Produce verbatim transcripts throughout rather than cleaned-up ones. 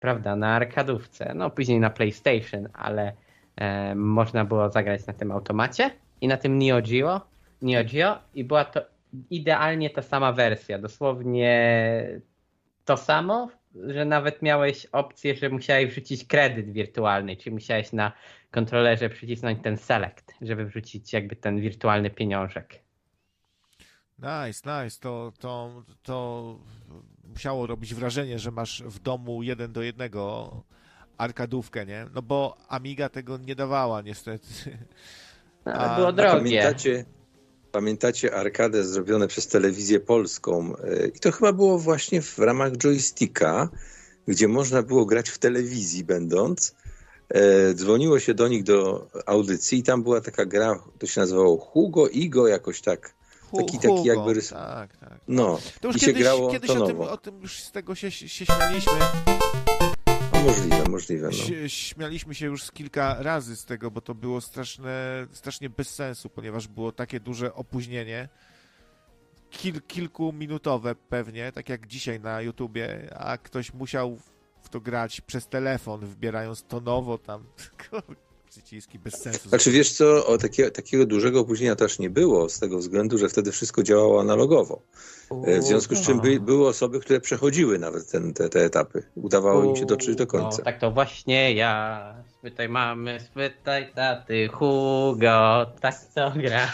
prawda, na arkadówce, no później na PlayStation, ale e, można było zagrać na tym automacie i na tym Neo Geo, Neo Geo i była to idealnie ta sama wersja, dosłownie to samo, że nawet miałeś opcję, że musiałeś wrzucić kredyt wirtualny, czyli musiałeś na kontrolerze przycisnąć ten select, żeby wrzucić jakby ten wirtualny pieniążek. Nice, nice. To, to, to musiało robić wrażenie, że masz w domu jeden do jednego arkadówkę, nie? No bo Amiga tego nie dawała niestety. No, ale A, było a drogie. Pamiętacie, pamiętacie arkadę zrobione przez telewizję polską? I to chyba było właśnie w ramach joysticka, gdzie można było grać w telewizji będąc. Dzwoniło się do nich do audycji i tam była taka gra, to się nazywało Hugo, Igo, jakoś tak. Taki, Hugo, taki jakby rys... tak, tak. No, to już i kiedyś, się grało kiedyś o, tym, tonowo. o tym już z tego się, się śmialiśmy. No, możliwe, możliwe. No. Śmialiśmy się już z kilka razy z tego, bo to było straszne, strasznie bez sensu, ponieważ było takie duże opóźnienie. Kil, kilkuminutowe pewnie, tak jak dzisiaj na YouTubie, a ktoś musiał w to grać przez telefon, wybierając tonowo tam przyciski, bez sensu. Znaczy wiesz co, o takie, takiego dużego opóźnienia też nie było, z tego względu, że wtedy wszystko działało analogowo. W związku z czym by, były osoby, które przechodziły nawet ten, te, te etapy. Udawało im się dotrzeć do końca. No, tak to właśnie ja. Spytaj mamy, spytaj taty, Hugo, tak to gra.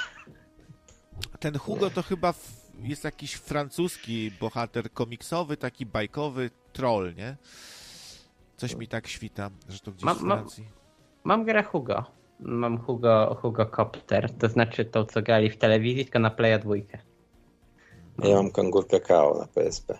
Ten Hugo to chyba jest jakiś francuski bohater komiksowy, taki bajkowy troll, nie? Coś mi tak świta, że to gdzieś mam, w Francji. Mam, mam grę Hugo. Mam Hugo, Hugo Copter, to znaczy tą, co grali w telewizji, tylko na Playa dwójkę. Ja mam Kangur Kakao na P S P.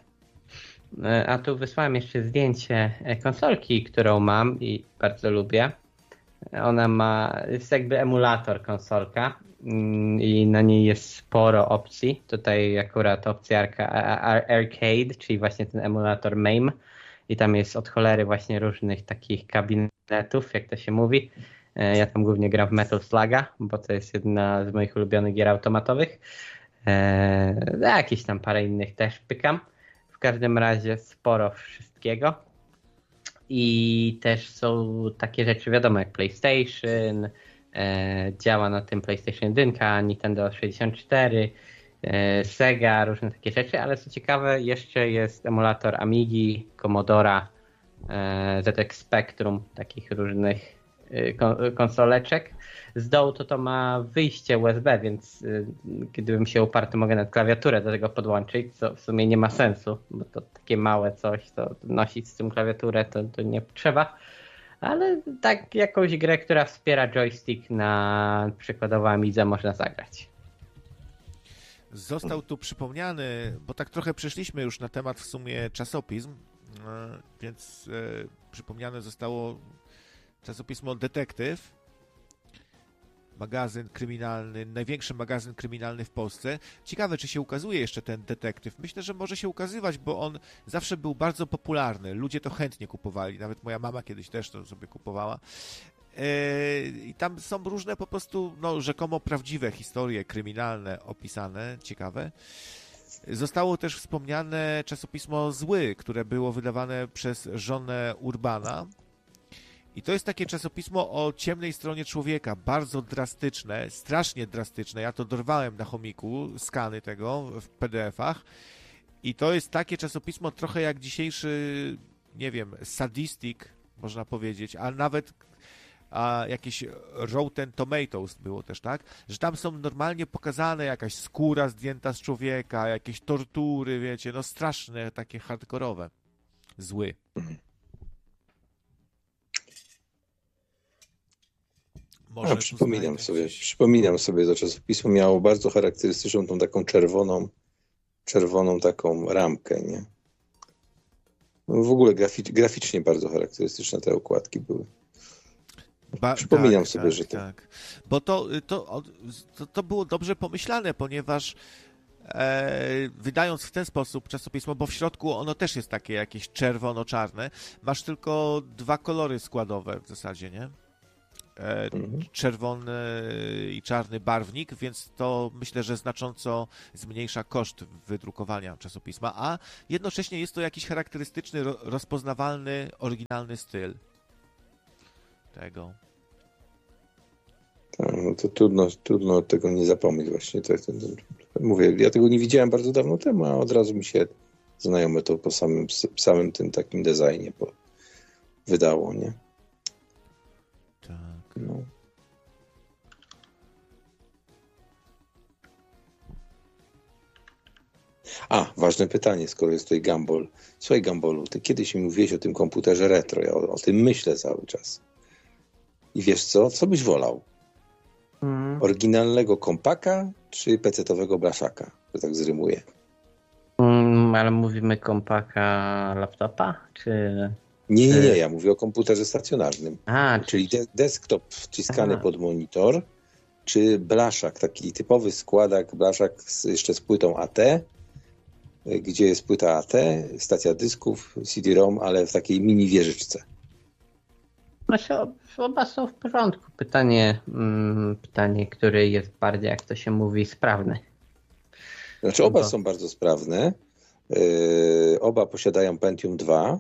A tu wysłałem jeszcze zdjęcie konsolki, którą mam i bardzo lubię. Ona ma, jest jakby emulator konsolka i na niej jest sporo opcji. Tutaj akurat opcja arcade, czyli właśnie ten emulator M A M E i tam jest od cholery właśnie różnych takich kabinetów, jak to się mówi. Ja tam głównie gram w Metal Sluga, bo to jest jedna z moich ulubionych gier automatowych. Eee, jakieś tam parę innych też pykam. W każdym razie sporo wszystkiego. I też są takie rzeczy, wiadomo, jak PlayStation, e, działa na tym PlayStation jeden, Nintendo sześćdziesiąt cztery, e, Sega, różne takie rzeczy, ale co ciekawe, jeszcze jest emulator Amigi, Commodora, e, Z X Spectrum, takich różnych konsoleczek. Z dołu to to ma wyjście U S B, więc gdybym się uparł, to mogę nawet klawiaturę do tego podłączyć, co w sumie nie ma sensu, bo to takie małe coś, to nosić z tym klawiaturę to, to nie trzeba. Ale tak jakąś grę, która wspiera joystick na przykładowo Amidze można zagrać. Został tu przypomniany, bo tak trochę przeszliśmy już na temat w sumie czasopism, więc przypomniane zostało czasopismo Detektyw, magazyn kryminalny, największy magazyn kryminalny w Polsce. Ciekawe, czy się ukazuje jeszcze ten Detektyw. Myślę, że może się ukazywać, bo on zawsze był bardzo popularny. Ludzie to chętnie kupowali. Nawet moja mama kiedyś też to sobie kupowała. I tam są różne po prostu, no, rzekomo prawdziwe historie kryminalne opisane, ciekawe. Zostało też wspomniane czasopismo Zły, które było wydawane przez żonę Urbana. I to jest takie czasopismo o ciemnej stronie człowieka, bardzo drastyczne, strasznie drastyczne. Ja to dorwałem na chomiku, skany tego w P D F-ach. I to jest takie czasopismo trochę jak dzisiejszy, nie wiem, Sadistic, można powiedzieć, a nawet a jakieś Rotten Tomatoes było też, tak? Że tam są normalnie pokazane jakaś skóra zdjęta z człowieka, jakieś tortury, wiecie, no straszne, takie hardkorowe. Zły. A, przypominam sobie, gdzieś... przypominam sobie to czasopismo, miało bardzo charakterystyczną tą taką czerwoną, czerwoną taką ramkę, nie? No w ogóle grafic, graficznie bardzo charakterystyczne te okładki były. Ba, przypominam tak, sobie, tak, że to... Tak. Bo to, to, to, to było dobrze pomyślane, ponieważ e, wydając w ten sposób czasopismo, bo w środku ono też jest takie jakieś czerwono-czarne, masz tylko dwa kolory składowe w zasadzie, nie? e, czerwony i czarny barwnik, więc to myślę, że znacząco zmniejsza koszt wydrukowania czasopisma, a jednocześnie jest to jakiś charakterystyczny, ro, rozpoznawalny, oryginalny styl tego. Tak, no to trudno, trudno tego nie zapomnieć właśnie. To, to, to, mówię, ja tego nie widziałem bardzo dawno temu, a od razu mi się znajome to po samym, samym tym takim designie po, wydało, nie? Tak. No. A, ważne pytanie, skoro jest tutaj Gumball. Słuchaj, Gumbolu, ty kiedyś mi mówiłeś o tym komputerze retro, ja o, o tym myślę cały czas. I wiesz co? Co byś wolał? Hmm. Oryginalnego kompaka czy pecetowego blaszaka? Że tak zrymuję. Hmm, ale mówimy kompaka laptopa? Czy... Nie, nie, nie. Ja mówię o komputerze stacjonarnym. A, czyli de- desktop wciskany Aha. pod monitor, czy blaszak, taki typowy składak, blaszak z, jeszcze z płytą A T, gdzie jest płyta A T, stacja dysków, C D ROM, ale w takiej mini wieżyczce. Znaczy, oba są w porządku. Pytanie, mm, pytanie, który jest bardziej, jak to się mówi, sprawny. Znaczy oba Bo... są bardzo sprawne. Yy, oba posiadają Pentium dwa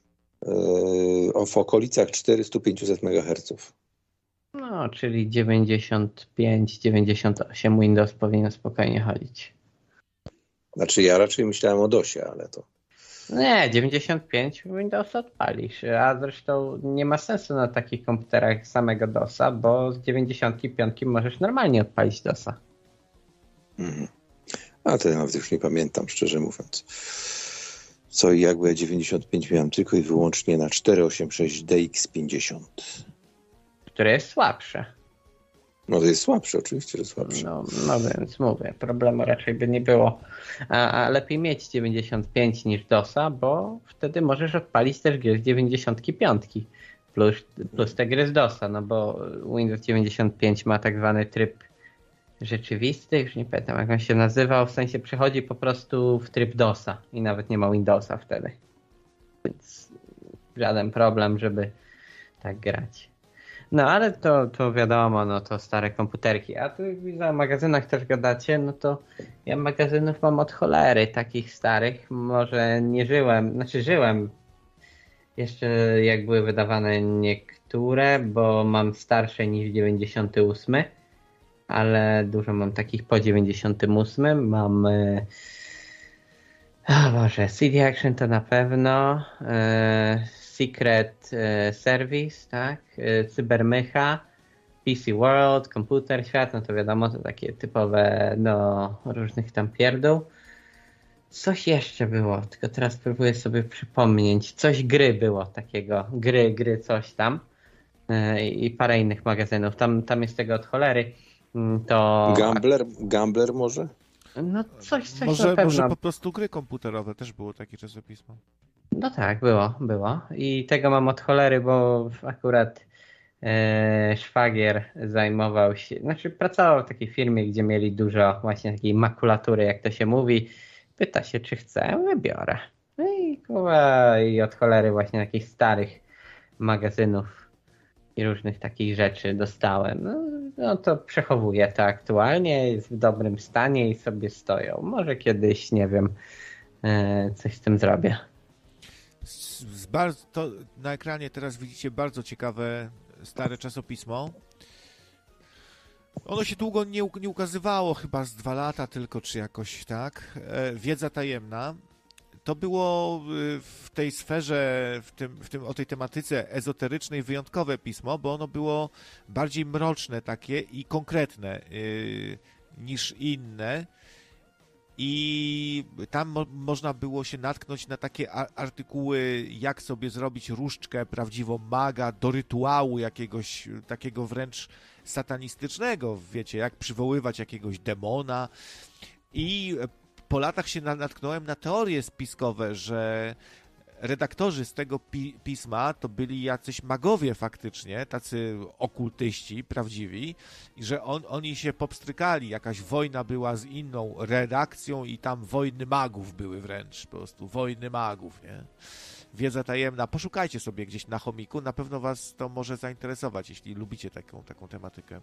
yy, w okolicach czterysta do pięciuset megaherców. No, czyli dziewięćdziesiąt pięć dziewięćdziesiąt osiem Windows powinien spokojnie chodzić. Znaczy ja raczej myślałem o dosie, ale to... Nie, dziewięćdziesiąt pięć Windows odpalisz, a zresztą nie ma sensu na takich komputerach samego dosa, bo z dziewięćdziesiąt pięć możesz normalnie odpalić dosa. Mhm. A to ja nawet już nie pamiętam, szczerze mówiąc. Co i jak, bo ja dziewięćdziesiąt pięć miałem tylko i wyłącznie na czterysta osiemdziesiąt sześć D X pięćdziesiąt. Które jest słabsze. No to jest słabsze, oczywiście, że słabsze. No, no więc mówię, problemu raczej by nie było. A, a lepiej mieć dziewięćdziesiąt pięć niż dosa, bo wtedy możesz odpalić też gry z dziewięćdziesiąt pięć plus, plus te gry z dosa, no bo Windows dziewięćdziesiąt pięć ma tak zwany tryb rzeczywisty, już nie pamiętam jak on się nazywał, w sensie przechodzi po prostu w tryb dosa i nawet nie ma Windowsa wtedy. Więc żaden problem, żeby tak grać. No ale to, to wiadomo, no to stare komputerki. A tu widzę, o magazynach też gadacie, no to ja magazynów mam od cholery takich starych. Może nie żyłem, znaczy żyłem jeszcze jak były wydawane niektóre, bo mam starsze niż dziewięćdziesiąty ósmy, ale dużo mam takich po dziewięćdziesiątym ósmym. Mam o Boże, C D Action to na pewno, Secret Service, tak, Cybermycha, P C World, Komputer Świat, no to wiadomo, to takie typowe do różnych tam pierdół. Coś jeszcze było, tylko teraz próbuję sobie przypomnieć. Coś gry było takiego, gry, gry, coś tam i parę innych magazynów. Tam, tam jest tego od cholery. To... Gambler, Gambler może? No coś, coś może, na pewno. Może po prostu gry komputerowe, też było takie czasopismo. No tak, było, było. I tego mam od cholery, bo akurat e, szwagier zajmował się, znaczy pracował w takiej firmie, gdzie mieli dużo właśnie takiej makulatury, jak to się mówi. Pyta się, czy chcę, wybiorę. No i, kurwa, i od cholery właśnie jakichś starych magazynów i różnych takich rzeczy dostałem. No, no to przechowuję to aktualnie, jest w dobrym stanie i sobie stoją. Może kiedyś, nie wiem, e, coś z tym zrobię. Z, z bardzo, to na ekranie teraz widzicie bardzo ciekawe stare czasopismo. Ono się długo nie, nie ukazywało, chyba z dwa lata tylko, czy jakoś tak. E, Wiedza tajemna. To było w tej sferze, w tym, w tym, o tej tematyce ezoterycznej wyjątkowe pismo, bo ono było bardziej mroczne takie i konkretne yy, niż inne. I tam mo- można było się natknąć na takie a- artykuły, jak sobie zrobić różdżkę prawdziwą maga do rytuału jakiegoś takiego wręcz satanistycznego, wiecie, jak przywoływać jakiegoś demona. I po latach się natknąłem na teorie spiskowe, że redaktorzy z tego pi- pisma to byli jacyś magowie faktycznie, tacy okultyści prawdziwi, i że on, oni się popstrykali, jakaś wojna była z inną redakcją i tam wojny magów były wręcz, po prostu wojny magów, nie? wiedza tajemna. Poszukajcie sobie gdzieś na chomiku, na pewno was to może zainteresować, jeśli lubicie taką, taką tematykę.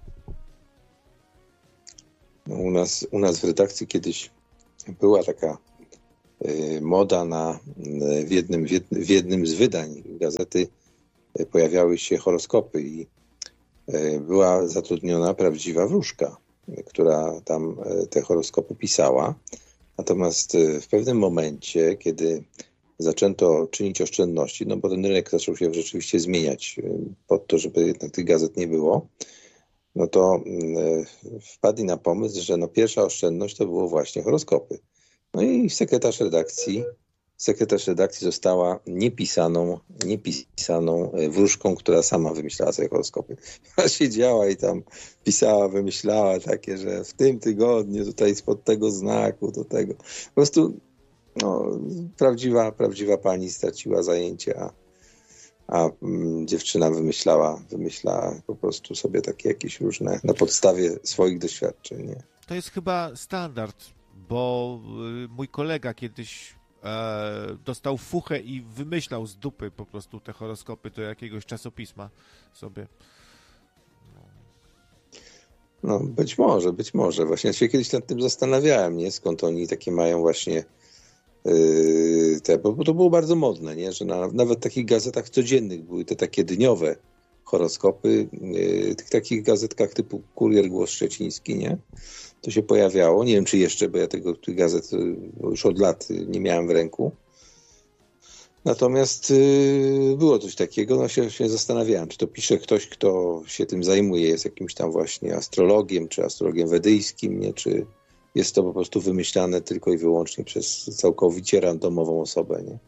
No, u nas, u nas w redakcji kiedyś była taka y, moda na, w, jednym, w, jednym, w jednym z wydań gazety y, pojawiały się horoskopy i y, była zatrudniona prawdziwa wróżka, y, która tam y, te horoskopy pisała. Natomiast y, w pewnym momencie, kiedy zaczęto czynić oszczędności, no bo ten rynek zaczął się rzeczywiście zmieniać y, pod to, żeby jednak tych gazet nie było, no to y, wpadli na pomysł, że no pierwsza oszczędność to było właśnie horoskopy. No i sekretarz redakcji, sekretarz redakcji została niepisaną, niepisaną wróżką, która sama wymyślała sobie horoskopy. Ona siedziała i tam pisała, wymyślała takie, że w tym tygodniu tutaj spod tego znaku do tego. Po prostu no, prawdziwa, prawdziwa pani straciła zajęcie, a a mm, dziewczyna wymyślała, wymyślała po prostu sobie takie jakieś różne, na podstawie swoich doświadczeń. Nie? To jest chyba standard, bo y, mój kolega kiedyś e, dostał fuchę i wymyślał z dupy po prostu te horoskopy do jakiegoś czasopisma sobie. No być może, być może. Właśnie ja się kiedyś nad tym zastanawiałem, nie? Skąd oni takie mają właśnie te, bo to było bardzo modne, nie? Że na, nawet w takich gazetach codziennych były te takie dniowe horoskopy, yy, tych takich gazetkach typu Kurier, Głos Szczeciński, nie? To się pojawiało. Nie wiem, czy jeszcze, bo ja tego tych gazet już od lat nie miałem w ręku. Natomiast yy, było coś takiego, no się, się zastanawiałem, czy to pisze ktoś, kto się tym zajmuje, jest jakimś tam właśnie astrologiem, czy astrologiem wedyjskim, nie? Czy jest to po prostu wymyślane tylko i wyłącznie przez całkowicie randomową osobę, nie?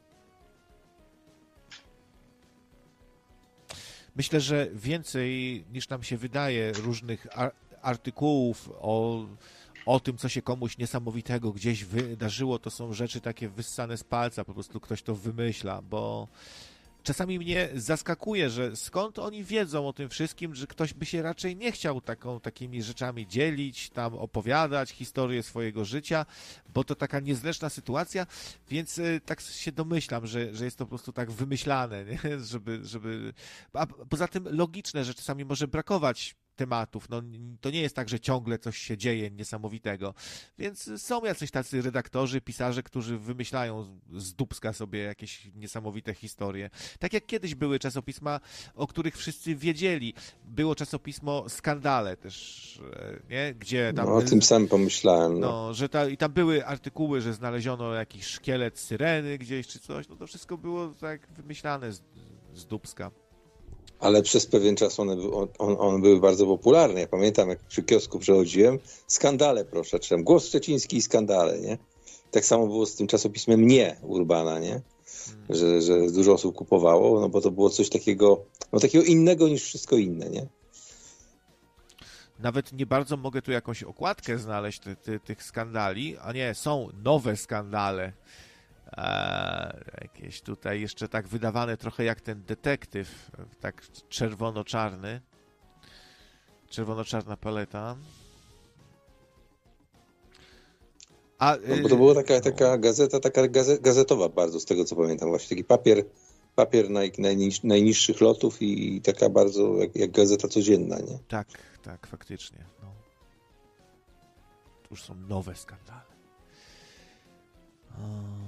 Myślę, że więcej niż nam się wydaje różnych ar- artykułów o, o tym, co się komuś niesamowitego gdzieś wydarzyło, to są rzeczy takie wyssane z palca, po prostu ktoś to wymyśla, bo czasami mnie zaskakuje, że skąd oni wiedzą o tym wszystkim, że ktoś by się raczej nie chciał taką, takimi rzeczami dzielić, tam opowiadać historię swojego życia, bo to taka niezręczna sytuacja, więc y, tak się domyślam, że, że jest to po prostu tak wymyślane, nie? Żeby, żeby... A poza tym logiczne, że czasami może brakować tematów. No, to nie jest tak, że ciągle coś się dzieje niesamowitego. Więc są jacyś tacy redaktorzy, pisarze, którzy wymyślają z dupska sobie jakieś niesamowite historie. Tak jak kiedyś były czasopisma, o których wszyscy wiedzieli. Było czasopismo Skandale też, nie? Gdzie tam... No, o tym samym pomyślałem. No, no że ta, i tam były artykuły, że znaleziono jakiś szkielet syreny gdzieś czy coś. No to wszystko było tak wymyślane z, z dupska. Ale przez pewien czas one, on, one były bardzo popularne. Ja pamiętam, jak przy kiosku przechodziłem, skandale, proszę, czytam Głos Szczeciński i skandale, nie? Tak samo było z tym czasopismem Nie Urbana, nie? Że, że dużo osób kupowało, no bo to było coś takiego, no takiego innego niż wszystko inne, nie? Nawet nie bardzo mogę tu jakąś okładkę znaleźć ty, ty, tych skandali, a nie, są nowe skandale. Eee, jakieś tutaj jeszcze tak wydawane trochę jak ten detektyw, tak czerwono-czarny, czerwono-czarna paleta. A, no, bo to była taka, taka gazeta, taka gazetowa bardzo, z tego co pamiętam, właśnie taki papier, papier naj, najniż, najniższych lotów i, i taka bardzo jak, jak gazeta codzienna, nie? Tak, tak, faktycznie. No. To już są nowe skandale. O...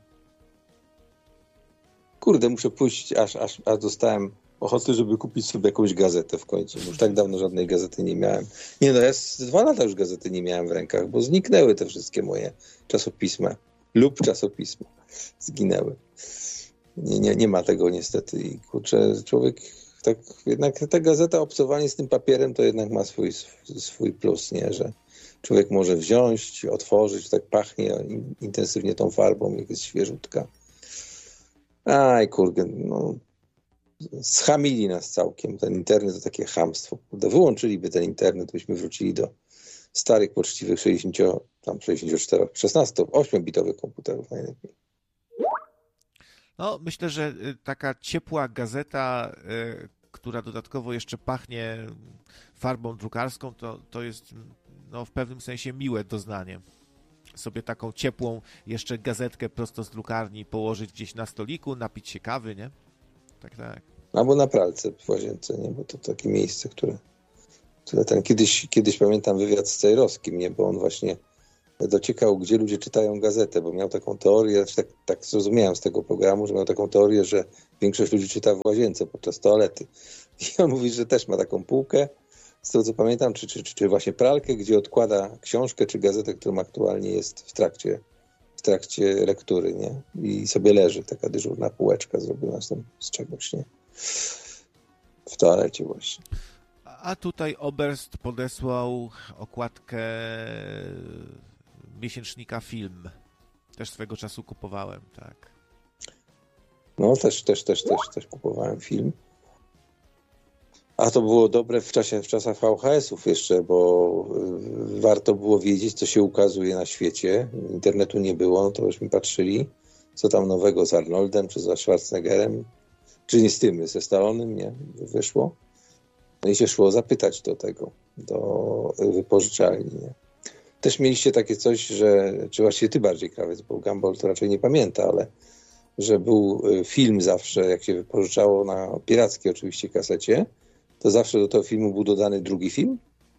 Kurde, muszę pójść, aż, aż, aż dostałem ochoty, żeby kupić sobie jakąś gazetę w końcu. Już tak dawno żadnej gazety nie miałem. Nie no, ja z dwa lata już gazety nie miałem w rękach, bo zniknęły te wszystkie moje czasopisma lub czasopisma. Zginęły. Nie, nie, nie ma tego niestety. I kurczę, człowiek tak, jednak ta gazeta, obcowanie z tym papierem to jednak ma swój, swój plus, nie? Że człowiek może wziąć, otworzyć, tak pachnie intensywnie tą farbą, jak jest świeżutka. Aj, kurde, no schamili nas całkiem. Ten internet to takie chamstwo. Wyłączyliby ten internet, byśmy wrócili do starych, poczciwych sześćdziesięciu, tam sześćdziesięciu czterech, szesnaście, ośmiobitowych komputerów najlepiej. No, myślę, że taka ciepła gazeta, y, która dodatkowo jeszcze pachnie farbą drukarską, to, to jest no, w pewnym sensie miłe doznanie. sobie taką ciepłą jeszcze gazetkę prosto z drukarni położyć gdzieś na stoliku, napić się kawy, nie? Tak, tak. Albo na pralce w łazience, nie? Bo to takie miejsce, które, które ten kiedyś, kiedyś pamiętam wywiad z Cejrowskim, nie? Bo on właśnie dociekał, gdzie ludzie czytają gazetę, bo miał taką teorię, tak, tak zrozumiałem z tego programu, że miał taką teorię, że większość ludzi czyta w łazience podczas toalety. I on mówi, że też ma taką półkę, z tego co pamiętam, czy, czy, czy, czy właśnie pralkę, gdzie odkłada książkę czy gazetę, którą aktualnie jest w trakcie, w trakcie lektury, nie? I sobie leży taka dyżurna półeczka zrobiona z, tym, z czegoś, nie? W toalecie właśnie. A tutaj Oberst podesłał okładkę miesięcznika Film. Też swego czasu kupowałem, tak. No też, też, też, też, też kupowałem Film. A to było dobre w czasie, w czasach V H S-ów jeszcze, bo warto było wiedzieć, co się ukazuje na świecie. Internetu nie było, no to byśmy patrzyli, co tam nowego z Arnoldem, czy ze Schwarzeneggerem, czy nie z tym, ze Stallonem, nie, wyszło. No i się szło zapytać do tego, do wypożyczalni, nie. Też mieliście takie coś, że, czy właściwie ty bardziej, Krawiec, bo Gumball to raczej nie pamięta, ale że był film zawsze, jak się wypożyczało na pirackiej oczywiście kasecie, to zawsze do tego filmu był dodany drugi film?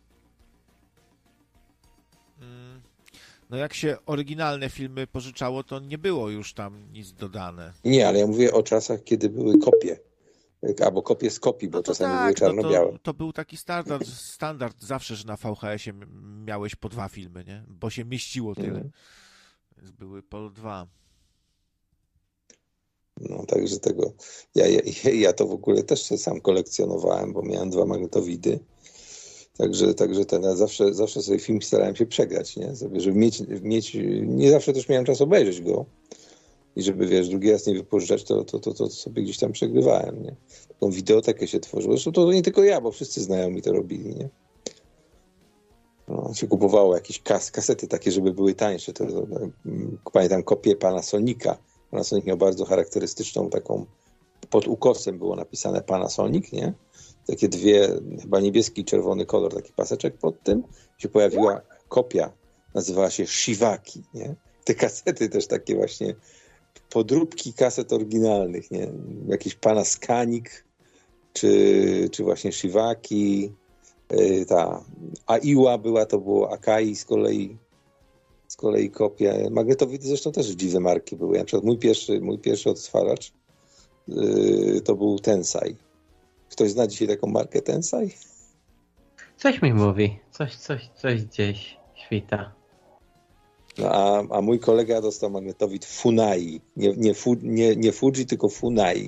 No jak się oryginalne filmy pożyczało, to nie było już tam nic dodane. Nie, ale ja mówię o czasach, kiedy były kopie. Albo kopie z kopii, bo no czasami tak, były czarno-białe. No to, to był taki standard, standard zawsze, że na V H S-ie miałeś po dwa filmy, nie? Bo się mieściło tyle. Mm. Więc były po dwa. No także tego, ja, ja, ja to w ogóle też sam kolekcjonowałem, bo miałem dwa magnetowidy, także, także ten, zawsze, zawsze sobie film starałem się przegrać, nie? Żeby, żeby mieć, mieć, nie zawsze też miałem czas obejrzeć go i żeby, wiesz, drugi raz nie wypożyczać, to, to, to, to sobie gdzieś tam przegrywałem, nie? Taką wideotekę się tworzyło, zresztą to nie tylko ja, bo wszyscy znajomi to robili, nie? No, się kupowało jakieś kas, kasety takie, żeby były tańsze, to, to, to, pamiętam kopię Panasonica. Panasonic miał bardzo charakterystyczną taką, pod ukosem było napisane Panasonic, nie? Takie dwie, chyba niebieski i czerwony kolor, taki paseczek pod tym. Się pojawiła kopia, nazywała się Shivaki, nie? Te kasety też takie właśnie, podróbki kaset oryginalnych, nie? Jakiś Panasonic, czy, czy właśnie Shivaki, yy, ta Aiwa była, to było Akai z kolei, z kolei kopia. Magnetowidy zresztą też dziwne marki były. Na przykład mój pierwszy, mój pierwszy odtwarzacz yy, to był Tensai. Ktoś zna dzisiaj taką markę Tensai? Coś mi mówi. Coś, coś, coś gdzieś świta. No, a, a mój kolega dostał magnetowid Funai. Nie, nie, fu, nie, nie Fuji, tylko Funai.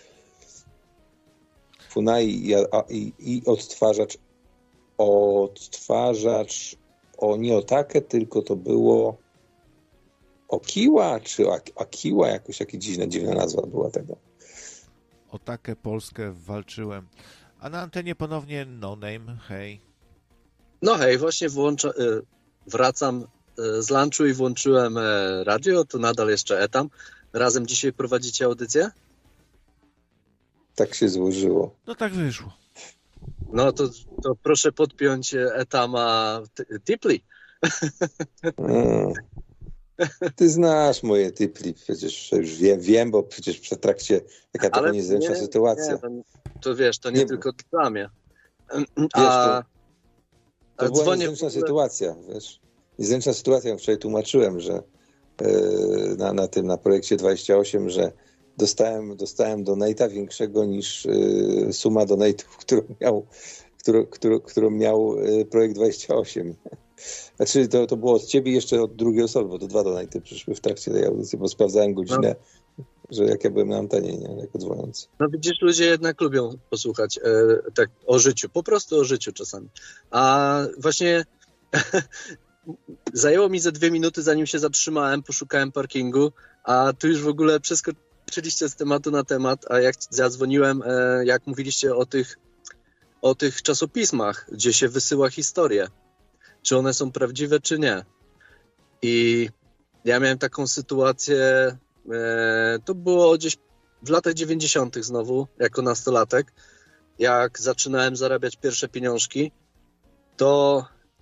Funai i, a, i, i odtwarzacz odtwarzacz o nie Otakę, tylko to było Okiła, czy Akiła, jakoś taka dziwna, dziwna nazwa była tego. Otakę Polskę walczyłem. A na antenie ponownie No Name, hej. No hej, właśnie włącza, wracam z lunchu i włączyłem radio, tu nadal jeszcze Etam. Razem dzisiaj prowadzicie audycję? Tak się złożyło. No tak wyszło. No to, to proszę podpiąć Etama Tipli. Hmm. Ty znasz moje Tipli, przecież już wiem, wiem, bo przecież w trakcie taka trochę niezręczna nie, sytuacja. Nie, to, to wiesz, to nie, nie tylko dla mnie. Wiesz, to, to była dzwonię niezręczna ogóle... sytuacja, wiesz. Niezręczna sytuacja, wczoraj tłumaczyłem, że yy, na, na tym, na projekcie dwadzieścia osiem, że dostałem, dostałem donate'a większego niż yy, suma donate'ów, którą miał, którą, którą, którą miał yy, projekt dwadzieścia osiem. Znaczy to, to było od ciebie jeszcze od drugiej osoby, bo to dwa donate'y przyszły w trakcie tej audycji, bo sprawdzałem godzinę, no. że jak ja byłem na antenie, nie, jako dzwoniący. No widzisz, ludzie jednak lubią posłuchać e, tak o życiu, po prostu o życiu czasami. A właśnie zajęło mi ze dwie minuty, zanim się zatrzymałem, poszukałem parkingu, a tu już w ogóle przeskoczyliście z tematu na temat, a jak zadzwoniłem, e, jak mówiliście o tych, o tych czasopismach, gdzie się wysyła historię, czy one są prawdziwe, czy nie. I ja miałem taką sytuację, e, to było gdzieś w latach dziewięćdziesiątych znowu, jako nastolatek, jak zaczynałem zarabiać pierwsze pieniążki, to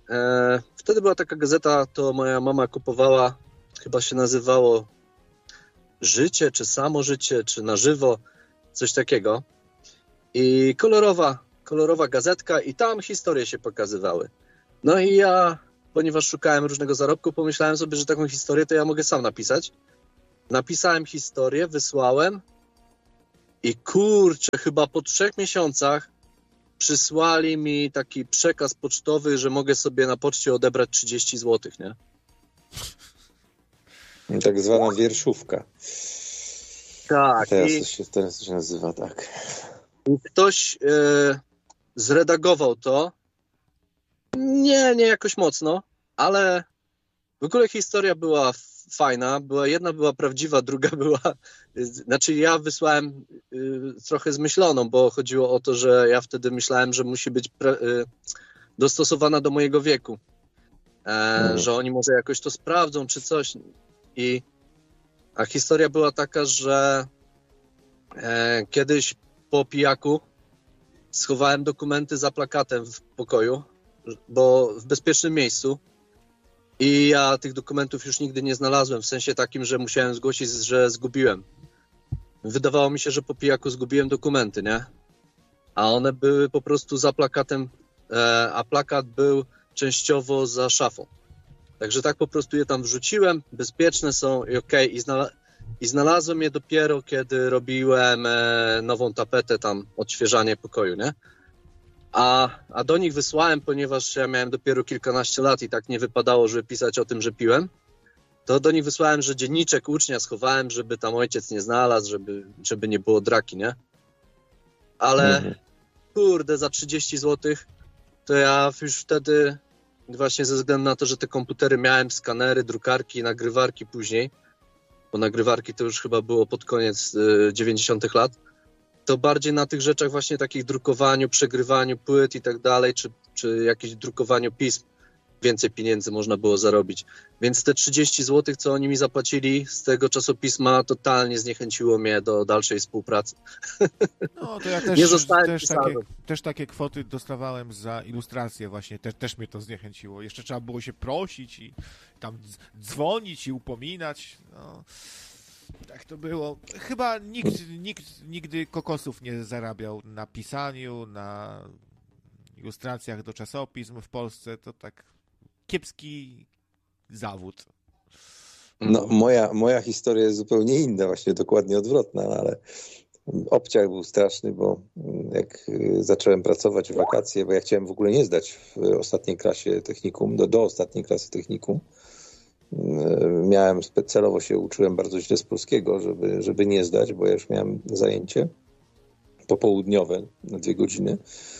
e, wtedy była taka gazeta, to moja mama kupowała, chyba się nazywało Życie, czy Samo Życie, czy Na Żywo, coś takiego. I kolorowa, kolorowa gazetka i tam historie się pokazywały. No i ja, ponieważ szukałem różnego zarobku, pomyślałem sobie, że taką historię to ja mogę sam napisać. Napisałem historię, wysłałem i kurczę, chyba po trzech miesiącach przysłali mi taki przekaz pocztowy, że mogę sobie na poczcie odebrać trzydzieści złotych, nie? Tak zwana wierszówka. Tak. Teraz, i... to się, teraz to się nazywa tak. I ktoś e, zredagował to. Nie, nie jakoś mocno, ale w ogóle historia była fajna. Była, jedna była prawdziwa, druga była... Znaczy ja wysłałem y, trochę zmyśloną, bo chodziło o to, że ja wtedy myślałem, że musi być pre, y, dostosowana do mojego wieku. E, hmm. Że oni może jakoś to sprawdzą, czy coś. I, a historia była taka, że e, kiedyś po pijaku schowałem dokumenty za plakatem w pokoju, bo w bezpiecznym miejscu. I ja tych dokumentów już nigdy nie znalazłem, w sensie takim, że musiałem zgłosić, że zgubiłem. Wydawało mi się, że po pijaku zgubiłem dokumenty, nie? A one były po prostu za plakatem, e, a plakat był częściowo za szafą. Także tak po prostu je tam wrzuciłem, bezpieczne są i okej. Okay. I, znala- I znalazłem je dopiero, kiedy robiłem e, nową tapetę tam, odświeżanie pokoju, nie? A, a do nich wysłałem, ponieważ ja miałem dopiero kilkanaście lat i tak nie wypadało, żeby pisać o tym, że piłem, to do nich wysłałem, że dzienniczek ucznia schowałem, żeby tam ojciec nie znalazł, żeby, żeby nie było draki, nie? Ale mhm. kurde, za trzydzieści złotych to ja już wtedy, właśnie ze względu na to, że te komputery miałem, skanery, drukarki, nagrywarki później, bo nagrywarki to już chyba było pod koniec y, dziewięćdziesiątych lat, to bardziej na tych rzeczach właśnie takich drukowaniu, przegrywaniu płyt i tak dalej, czy, czy jakieś drukowaniu pism więcej pieniędzy można było zarobić. Więc te trzydzieści złotych, co oni mi zapłacili z tego czasopisma, totalnie zniechęciło mnie do dalszej współpracy. No to ja też, nie zostałem też, takie, też takie kwoty dostawałem za ilustrację właśnie, Te, też mnie to zniechęciło. Jeszcze trzeba było się prosić i tam dzwonić i upominać. No. Tak to było. Chyba nikt, nikt nigdy kokosów nie zarabiał na pisaniu, na ilustracjach do czasopism w Polsce. To tak kiepski zawód. No, moja, moja historia jest zupełnie inna, właśnie dokładnie odwrotna, ale obciach był straszny, bo jak zacząłem pracować w wakacje, bo ja chciałem w ogóle nie zdać w ostatniej klasie technikum, do, do ostatniej klasy technikum. Miałem, celowo się uczyłem bardzo źle z polskiego, żeby, żeby nie zdać, bo ja już miałem zajęcie popołudniowe na dwie godziny.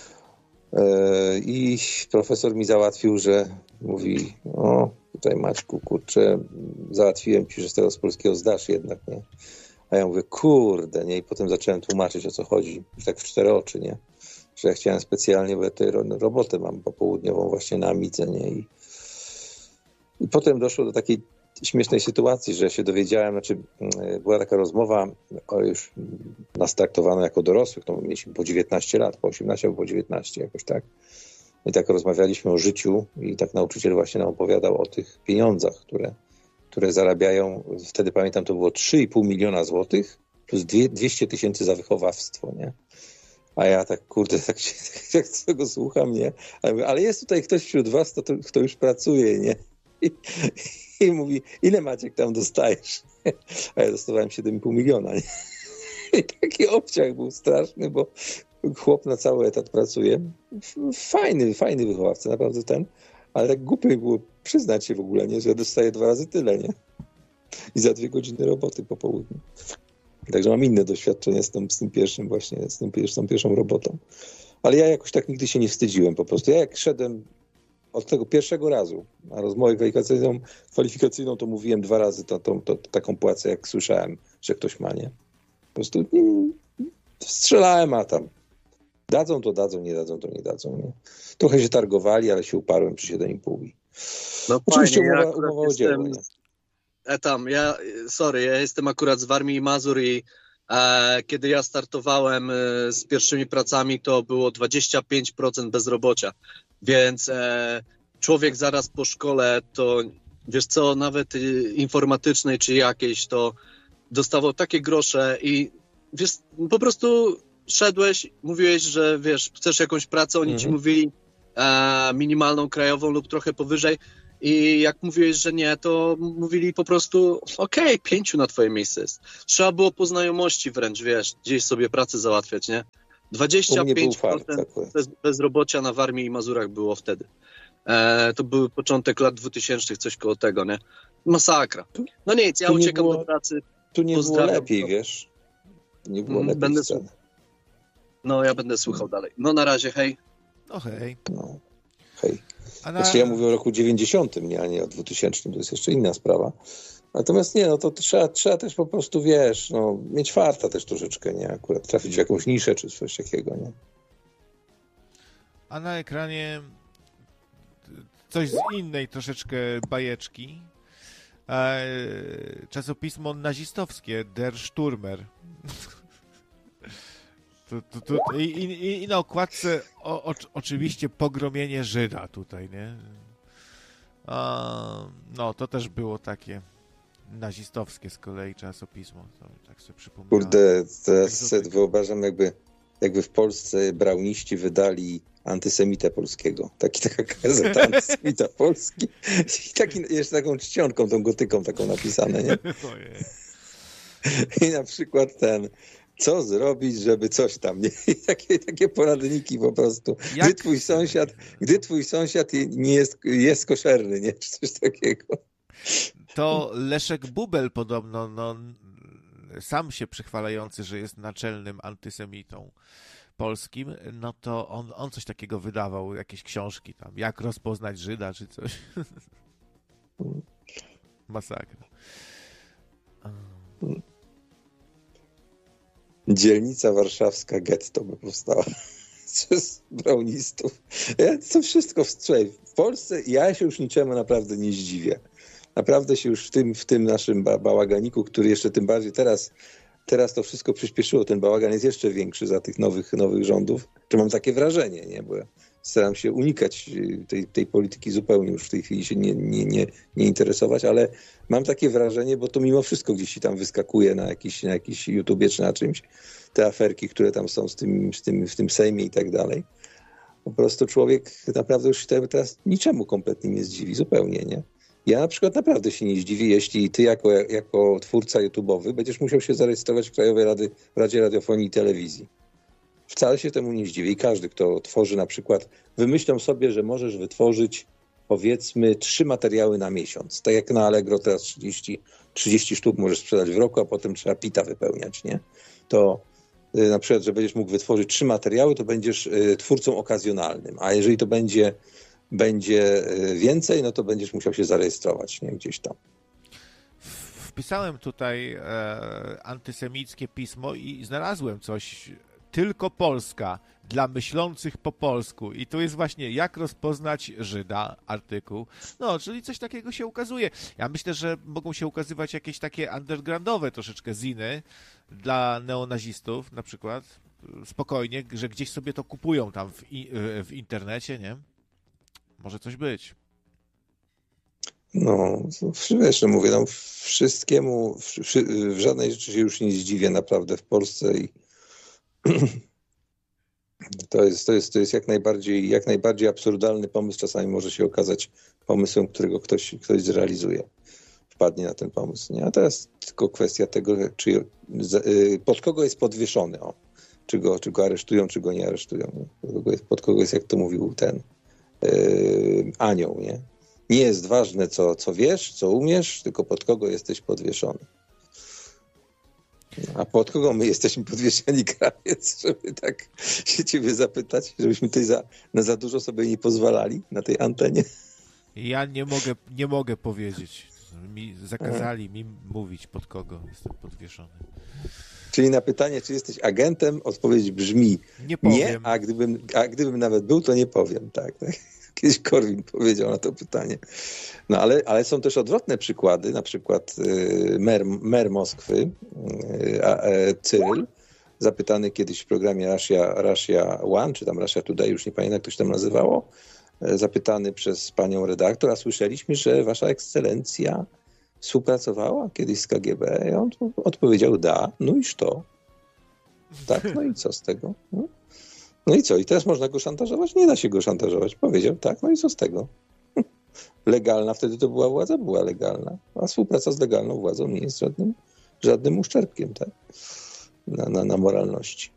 I profesor mi załatwił, że mówi, o tutaj Maćku, kurczę, załatwiłem ci, że z tego z polskiego zdasz jednak, nie? A ja mówię, kurde, nie? I potem zacząłem tłumaczyć, o co chodzi, już tak w cztery oczy, nie? Że ja chciałem specjalnie, bo ja tutaj robotę mam popołudniową właśnie na Amidze, nie? I I potem doszło do takiej śmiesznej sytuacji, że się dowiedziałem, znaczy była taka rozmowa, o już nas traktowano jako dorosłych, no mieliśmy po dziewiętnaście lat, po osiemnaście albo po dziewiętnaście jakoś tak. I tak rozmawialiśmy o życiu i tak nauczyciel właśnie nam opowiadał o tych pieniądzach, które, które zarabiają, wtedy pamiętam to było trzy i pół miliona złotych plus dwieście tysięcy za wychowawstwo, nie? A ja tak, kurde, tak się, jak tego słucham, nie? Ale, mówię, ale jest tutaj ktoś wśród was, to, to, kto już pracuje, nie? I, I mówi, ile Maciek tam dostajesz? A ja dostawałem siedem i pół miliona. Nie? I taki obciach był straszny, bo chłop na cały etat pracuje. Fajny, fajny wychowawca, naprawdę ten. Ale tak głupio było przyznać się w ogóle, nie? Że ja dostaję dwa razy tyle, nie? I za dwie godziny roboty po południu. Także mam inne doświadczenia z tym, z tym pierwszym właśnie, z, tym, z tą pierwszą robotą. Ale ja jakoś tak nigdy się nie wstydziłem po prostu. Ja jak szedłem od tego pierwszego razu na rozmowę kwalifikacyjną, kwalifikacyjną to mówiłem dwa razy to, to, to, to, taką płacę, jak słyszałem, że ktoś ma, nie? Po prostu nie, strzelałem, a tam dadzą to dadzą, nie dadzą to nie dadzą, nie? Trochę się targowali, ale się uparłem przy siedem i pół. No oczywiście fajnie, umowa, ja umowa o dzieło, nie? E tam, ja, sorry, ja jestem akurat z Warmii i Mazur i e, kiedy ja startowałem e, z pierwszymi pracami, to było dwadzieścia pięć procent bezrobocia, więc e, człowiek zaraz po szkole, to wiesz co, nawet informatycznej czy jakiejś, to dostawał takie grosze i wiesz, po prostu szedłeś, mówiłeś, że wiesz, chcesz jakąś pracę, oni mhm. ci mówili e, minimalną krajową lub trochę powyżej i jak mówiłeś, że nie, to mówili po prostu okej, okay, pięciu na twoje miejsce jest. Trzeba było po znajomości wręcz, wiesz, gdzieś sobie pracę załatwiać, nie? dwadzieścia pięć procent bez, bezrobocia na Warmii i Mazurach było wtedy. E, to był początek lat dwutysięcznych, coś koło tego, nie? Masakra. No nic, ja tu uciekam było, do pracy. Tu nie było lepiej, wiesz? Nie było lepiej będę słu- No, ja będę słuchał dalej. No, na razie, hej. No, hej. No, hej. A na... Znaczy ja mówię o roku dziewięćdziesiątym, nie, a nie o dwutysięcznym, to jest jeszcze inna sprawa. Natomiast nie, no to trzeba, trzeba też po prostu, wiesz, no, mieć farta też troszeczkę, nie? Akurat trafić w jakąś niszę czy coś takiego, nie? A na ekranie coś z innej troszeczkę bajeczki. E, czasopismo nazistowskie, Der Stürmer. tu, tu, tu, i, i, I na okładce o, o, oczywiście pogromienie Żyda tutaj, nie? A, no, to też było takie nazistowskie z kolei czasopismo. To, tak sobie przypomniałem. Kurde, teraz sobie wyobrażam, jakby, jakby w Polsce brauniści wydali antysemitę polskiego. Taki, taka gazeta antysemita polski. I taki, jeszcze taką czcionką, tą gotyką taką napisane, nie? I na przykład ten, co zrobić, żeby coś tam, nie? I takie, takie poradniki po prostu. Jak? Gdy twój sąsiad, gdy twój sąsiad nie jest, jest koszerny, nie? Czy coś takiego. To Leszek Bubel podobno, no, sam się przychwalający, że jest naczelnym antysemitą polskim, no to on, on coś takiego wydawał, jakieś książki tam, jak rozpoznać Żyda, czy coś. Masakra. Dzielnica warszawska getto by powstała przez braunistów. Ja to wszystko w, słuchaj, w Polsce ja się już niczemu naprawdę nie zdziwię. Naprawdę się już w tym, w tym naszym ba- bałaganiku, który jeszcze tym bardziej teraz Teraz to wszystko przyspieszyło. Ten bałagan jest jeszcze większy za tych nowych, nowych rządów. Czy mam takie wrażenie, nie? Bo ja staram się unikać tej, tej polityki zupełnie już w tej chwili się nie, nie, nie, nie interesować, ale mam takie wrażenie, bo to mimo wszystko gdzieś tam wyskakuje na jakiś, na jakiś YouTubie czy na czymś, te aferki, które tam są z tym, z tym, w tym Sejmie i tak dalej. Po prostu człowiek naprawdę już teraz niczemu kompletnie nie zdziwi, zupełnie, nie? Ja na przykład naprawdę się nie zdziwię, jeśli ty jako, jako twórca YouTube'owy będziesz musiał się zarejestrować w Krajowej Rady, Radzie Radiofonii i Telewizji. Wcale się temu nie zdziwię. I każdy, kto tworzy na przykład, wymyślą sobie, że możesz wytworzyć powiedzmy trzy materiały na miesiąc. Tak jak na Allegro teraz trzydzieści, trzydzieści sztuk możesz sprzedać w roku, a potem trzeba pita wypełniać, nie? To y, na przykład, że będziesz mógł wytworzyć trzy materiały, to będziesz y, twórcą okazjonalnym. A jeżeli to będzie będzie więcej, no to będziesz musiał się zarejestrować, nie? Gdzieś tam. Wpisałem tutaj e, antysemickie pismo i znalazłem coś. Tylko Polska dla myślących po polsku. I tu jest właśnie jak rozpoznać Żyda, artykuł. No, czyli coś takiego się ukazuje. Ja myślę, że mogą się ukazywać jakieś takie undergroundowe troszeczkę ziny dla neonazistów na przykład. Spokojnie, że gdzieś sobie to kupują tam w, w internecie, nie? Może coś być. No, wiesz, mówię, no wszystkiemu, w, w żadnej rzeczy się już nie zdziwię naprawdę w Polsce i to jest, to jest, to jest jak najbardziej, jak najbardziej absurdalny pomysł. Czasami może się okazać pomysłem, którego ktoś, ktoś zrealizuje. Wpadnie na ten pomysł, nie? A teraz tylko kwestia tego, czy pod kogo jest podwieszony, o. Czy go, czy go aresztują, czy go nie aresztują. Pod kogo jest, pod kogo jest jak to mówił ten Yy, anioł, nie? Nie jest ważne, co, co wiesz, co umiesz, tylko pod kogo jesteś podwieszony. A pod kogo my jesteśmy podwieszeni, krawiec, żeby tak się ciebie zapytać, żebyśmy tutaj za, na za dużo sobie nie pozwalali na tej antenie? Ja nie mogę, nie mogę powiedzieć. Mi zakazali A. mi mówić, pod kogo jestem podwieszony. Czyli na pytanie, czy jesteś agentem, odpowiedź brzmi nie, powiem. nie, a gdybym, a gdybym nawet był, to nie powiem. Tak, tak. Kiedyś Korwin powiedział na to pytanie. No ale, ale są też odwrotne przykłady, na przykład y, mer, mer Moskwy, y, a, e, Cyryl, zapytany kiedyś w programie Russia, Russia One, czy tam Russia Today, już nie pamiętam jak to się tam nazywało, zapytany przez panią redaktor, a słyszeliśmy, że wasza ekscelencja współpracowała kiedyś z K G B. I on odpowiedział, da, no iż to. Tak, no i co z tego? No, no i co? I teraz można go szantażować? Nie da się go szantażować. Powiedział, tak, no i co z tego? Legalna wtedy to była władza, była legalna. A współpraca z legalną władzą nie jest żadnym, żadnym uszczerbkiem, tak? Na, na, na moralności.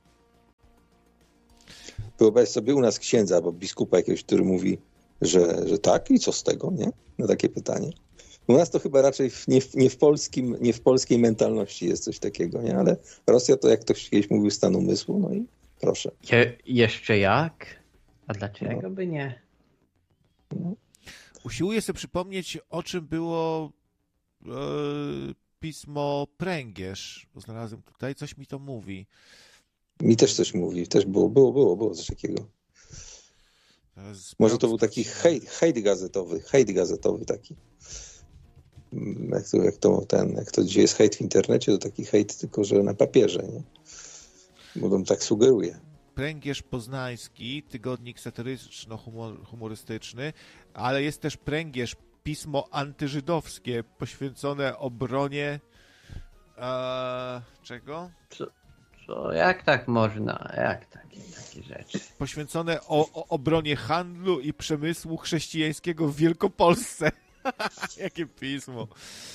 Wyobraź sobie u nas księdza albo biskupa jakiegoś, który mówi, że, że tak i co z tego, nie? Na takie pytanie. U nas to chyba raczej w, nie, w, nie, w polskim, nie w polskiej mentalności jest coś takiego, nie? Ale Rosja to, jak ktoś kiedyś mówił, stan umysłu, no i proszę. Je, jeszcze jak? A dlaczego no. by nie? No. Usiłuję sobie przypomnieć, o czym było e, pismo Pręgierz. Znalazłem tutaj, coś mi to mówi. Mi też coś mówi, też było, było, było, było coś takiego. Może to był taki hejt, hejt gazetowy, hejt gazetowy taki. Jak to, jak, to, ten, jak to dzisiaj jest hejt w internecie, to taki hejt tylko, że na papierze, nie? Bo on tak sugeruje. Pręgierz Poznański, tygodnik satyryczno-humorystyczny, ale jest też Pręgierz, pismo antyżydowskie poświęcone obronie e, czego? Co, co, jak tak można? Jak takie, takie rzeczy? Poświęcone o, o obronie handlu i przemysłu chrześcijańskiego w Wielkopolsce. Jakie pismo.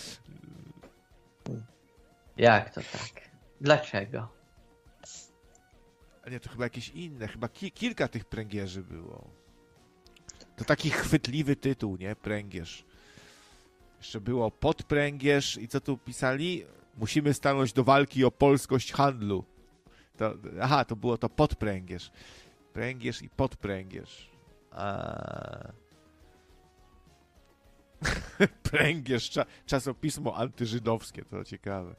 Jak to tak? Dlaczego? A nie, to chyba jakieś inne. Chyba ki- kilka tych pręgierzy było. To taki chwytliwy tytuł, nie? Pręgierz. Jeszcze było podpręgierz i co tu pisali? Musimy stanąć do walki o polskość handlu. To, aha, to było to podpręgierz. Pręgierz i podpręgierz. A... Pręgierz, cza- czasopismo antyżydowskie, to ciekawe.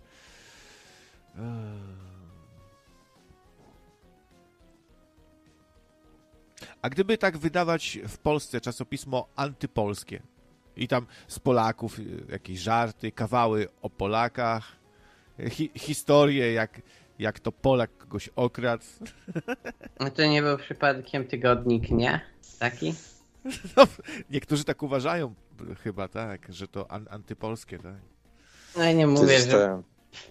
A gdyby tak wydawać w Polsce czasopismo antypolskie i tam z Polaków jakieś żarty, kawały o Polakach, hi- historie, jak, jak to Polak kogoś okradł. No to nie był przypadkiem tygodnik, nie? Taki? No, niektórzy tak uważają chyba, tak, że to an- antypolskie, tak. No i nie mówię, Tutaj zostałem,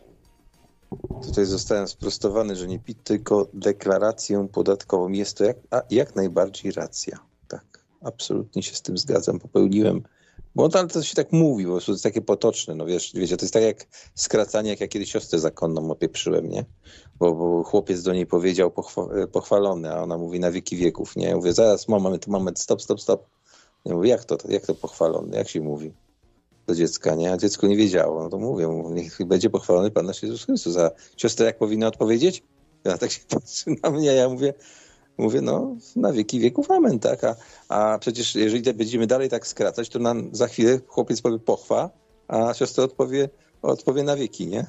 że... Tutaj zostałem sprostowany, że nie PIT, tylko deklarację podatkową. Jest to jak, a, jak najbardziej racja. Tak, absolutnie się z tym zgadzam. Popełniłem, bo to, ale to się tak mówi, bo to jest takie potoczne, no wiesz, wiecie, to jest tak jak skracanie, jak ja kiedyś siostrę zakonną opieprzyłem, nie? Bo, bo chłopiec do niej powiedział pochwa- pochwalony, a ona mówi na wieki wieków, nie? Ja mówię, zaraz, moment, moment, stop, stop, stop. Ja mówię, jak to, jak to pochwalony, jak się mówi do dziecka, nie? A dziecko nie wiedziało, no to mówię, niech będzie pochwalony Pan nasz Jezus Chrystus. A siostra jak powinna odpowiedzieć? Ja tak się patrzy na mnie, ja mówię, mówię, no na wieki wieków amen, tak? A, a przecież jeżeli będziemy dalej tak skracać, to nam za chwilę chłopiec powie pochwa, a siostra odpowie, odpowie na wieki, nie?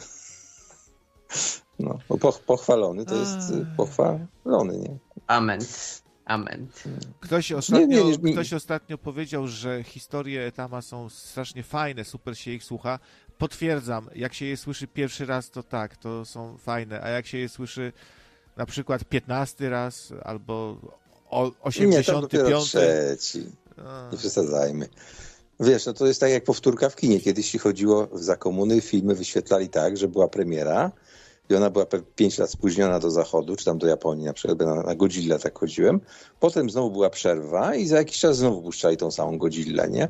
No, bo poch, pochwalony to jest pochwalony, nie? Amen. Amen. Ktoś ostatnio, nie, nie, nie. ktoś ostatnio powiedział, że historie Etama są strasznie fajne, super się ich słucha. Potwierdzam, jak się je słyszy pierwszy raz, to tak, to są fajne, a jak się je słyszy na przykład piętnasty raz albo osiemdziesiąty piąty. Nie, to trzeci. Nie przesadzajmy. Wiesz, no to jest tak jak powtórka w kinie. Kiedyś się chodziło za komuny, filmy wyświetlali tak, że była premiera i ona była pięć lat spóźniona do zachodu, czy tam do Japonii na przykład, na, na Godzilla tak chodziłem. Potem znowu była przerwa i za jakiś czas znowu puszczali tą samą Godzillę, nie?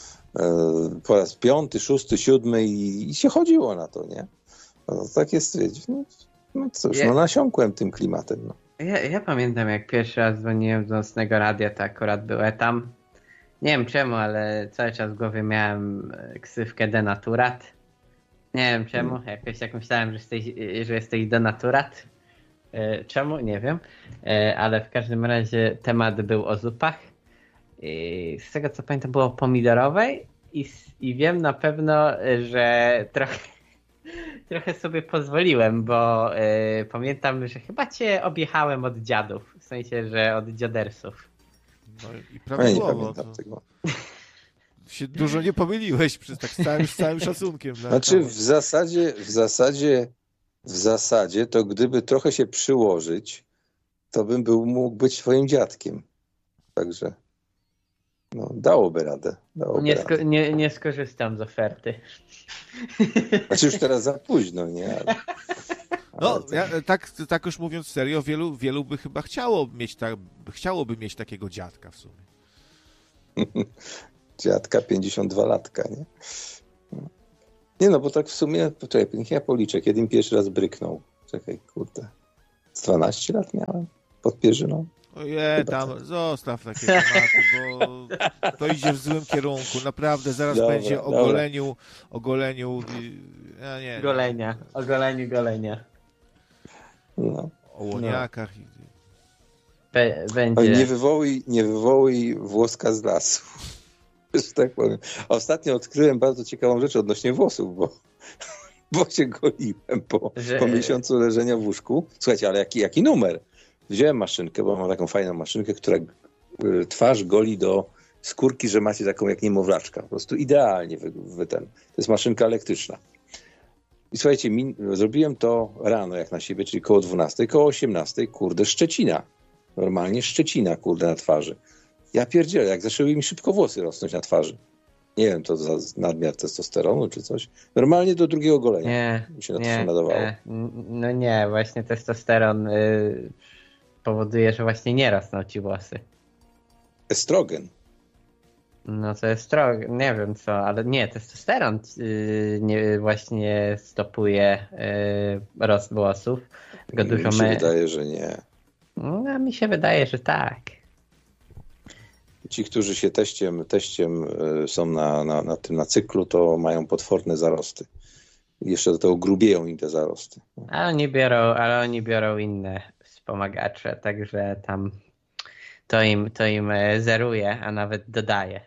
Po raz piąty, szósty, siódmy i, i się chodziło na to, nie? No, tak jest, wiecie, no, no cóż, no nasiąkłem tym klimatem, no. Ja, ja pamiętam, jak pierwszy raz dzwoniłem z nocnego radia, to akurat był Etam. Nie wiem czemu, ale cały czas w głowie miałem ksywkę denaturat. Nie wiem czemu, hmm. jakoś tak myślałem, że jesteś, że jesteś denaturat. Czemu? Nie wiem. Ale w każdym razie temat był o zupach. I z tego co pamiętam było o pomidorowej i, i wiem na pewno, że trochę, trochę sobie pozwoliłem, bo y, pamiętam, że chyba cię objechałem od dziadów, w sensie, że od dziadersów. No i prawidłowo. To... się dużo nie pomyliłeś przez tak z całym, z całym szacunkiem. Znaczy w zasadzie, w zasadzie, w zasadzie to gdyby trochę się przyłożyć, to bym był, mógł być twoim dziadkiem. Także... No, dałoby radę. Dałoby Nie, radę. sko- nie, nie skorzystam z oferty. Znaczy już teraz za późno, nie? Ale, No, ale to... ja, tak, tak już mówiąc serio, wielu, wielu by chyba chciało mieć, tak, chciałoby mieć takiego dziadka w sumie. Dziadka, pięćdziesiąt dwa latka, nie? Nie no, bo tak w sumie, poczekaj, niech ja policzę, kiedy mi pierwszy raz bryknął. Czekaj, kurde. Z dwanaście lat miałem pod pierzyną. Ojej, tam tak. Zostaw takie tematy, bo to idzie w złym kierunku. Naprawdę, zaraz dobra, będzie dobra. ogoleniu, ogoleniu, ja nie, Golenia, ogoleniu golenia. No. o łoniakach. Be- No, będzie. nie wywołuj, nie wywołuj włoska z lasu. Że tak powiem. Ostatnio odkryłem bardzo ciekawą rzecz odnośnie włosów, bo, bo się goliłem po, Że- po miesiącu leżenia w łóżku. Słuchajcie, ale jaki, jaki numer? Wziąłem maszynkę, bo mam taką fajną maszynkę, która y, twarz goli do skórki, że macie taką jak niemowlaczka. Po prostu idealnie wy, wy ten. To jest maszynka elektryczna. I słuchajcie, mi, zrobiłem to rano jak na siebie, czyli koło dwunastej, koło osiemnastej, kurde, szczecina. Normalnie szczecina, kurde, na twarzy. Ja pierdzielę, jak zaczęły mi szybko włosy rosnąć na twarzy. Nie wiem, to za nadmiar testosteronu czy coś. Normalnie do drugiego golenia Nie, mi się na to nie, nadawało. nie. No nie, właśnie testosteron y, powoduje, że właśnie nie rosną ci włosy. Estrogen. No to jest trochę, nie wiem co, ale nie, testosteron yy, nie, właśnie stopuje yy, rost włosów. Tylko Mi dużo się me... wydaje, że nie. No, a mi się wydaje, że tak. Ci, którzy się teściem, teściem y, są na, na, na tym na cyklu, to mają potworne zarosty. I jeszcze do tego grubieją im te zarosty. Ale oni biorą, ale oni biorą inne wspomagacze, także tam to im, to im e, zeruje, a nawet dodaje.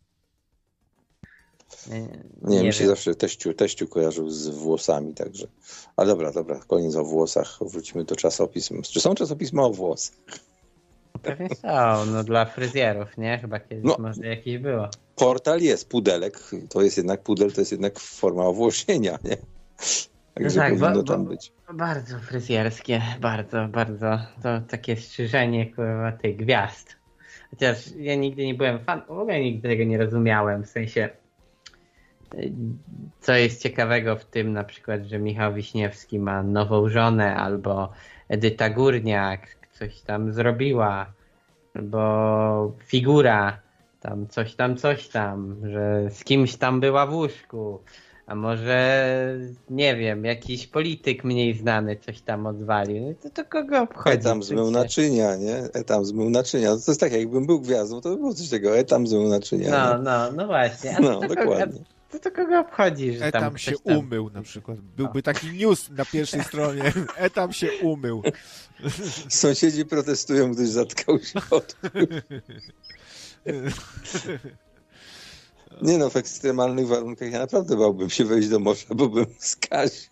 Nie, Nie, nie mi się wiem. zawsze teściu, teściu kojarzył z włosami, także. Ale dobra, dobra, koniec o włosach. Wrócimy do czasopism. Czy są czasopisma o włosach? Pewnie są, no dla fryzjerów, nie? Chyba kiedyś No. może jakieś było. Portal jest, pudelek, to jest jednak pudel, to jest jednak forma owłosienia, nie? Także tak, powinno bo- tam bo- być. Bardzo fryzjerskie, bardzo, bardzo. To takie strzyżenie kurwa tych gwiazd. Chociaż ja nigdy nie byłem fan, w ogóle nigdy tego nie rozumiałem, w sensie y, co jest ciekawego w tym na przykład, że Michał Wiśniewski ma nową żonę, albo Edyta Górniak coś tam zrobiła, albo Figura tam coś tam, coś tam, że z kimś tam była w łóżku. A może, nie wiem, jakiś polityk mniej znany coś tam odwalił. No to, to kogo obchodzi? Etam zmył Przecież. naczynia, nie? Etam zmył naczynia. To jest tak, jakbym był gwiazdą, to by było coś takiego. Etam zmył naczynia. No, nie? no, no właśnie. A No, to, to, dokładnie. kogo, to, to kogo obchodzi, że tam Etam ktoś się tam... umył na przykład. Byłby taki news na pierwszej stronie. Etam się umył. Sąsiedzi protestują, gdyż zatkał się odpływ. Nie no, w ekstremalnych warunkach ja naprawdę bałbym się wejść do morza, bo bym skaził.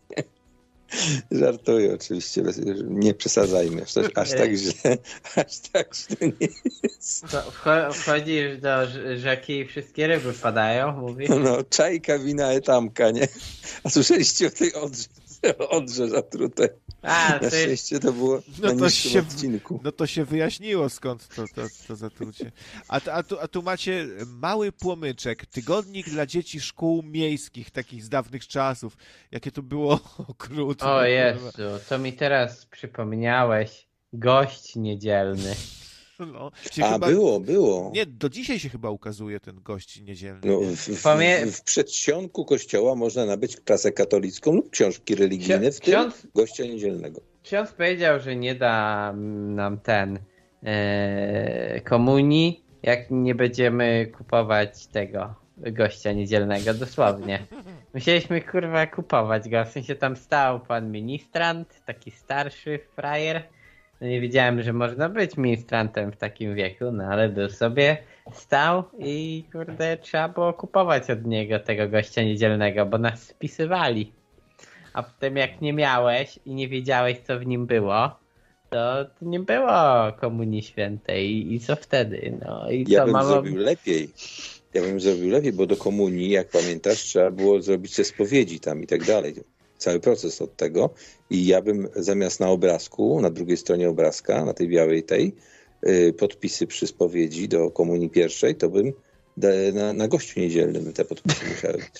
Żartuję oczywiście, nie przesadzajmy, aż, tak- aż tak źle, aż tak źle nie jest. To wcho- Wchodzisz do rz- rzeki i wszystkie ryby wpadają, mówisz? No, czajka, wina, etamka, nie? A słyszeliście o tej odrze, odrze zatrutej? A, Na to jest... szczęście to było No na to niższym się- odcinku. No to się wyjaśniło, skąd to, to, to zatrucie. A, tu- a, tu, a tu macie mały płomyczek, tygodnik dla dzieci szkół miejskich, takich z dawnych czasów. Jakie to było okrutne. O Jezu, to mi teraz przypomniałeś. Gość niedzielny. No, się A, chyba, było, było. Nie, do dzisiaj się chyba ukazuje ten gość niedzielny. No, nie? w, w, Pamię- w przedsionku kościoła można nabyć klasę katolicką lub książki religijne, w tym Ksiądz- gościa niedzielnego. Ksiądz powiedział, że nie da nam ten e, komunii, jak nie będziemy kupować tego gościa niedzielnego, dosłownie. Musieliśmy kurwa kupować go, w sensie tam stał pan ministrant, taki starszy frajer. No nie wiedziałem, że można być ministrantem w takim wieku, no ale był sobie, stał i kurde trzeba było kupować od niego tego gościa niedzielnego, bo nas spisywali. A potem jak nie miałeś i nie wiedziałeś, co w nim było, to, to nie było Komunii Świętej. I, i co wtedy? No i Ja co bym mamo... zrobił lepiej. Ja bym zrobił lepiej, bo do komunii, jak pamiętasz, trzeba było zrobić te spowiedzi tam i tak dalej. Cały proces od tego. I ja bym zamiast na obrazku, na drugiej stronie obrazka, na tej białej tej, podpisy przy spowiedzi do Komunii Pierwszej, to bym na, na gościu niedzielnym te podpisy musiały być.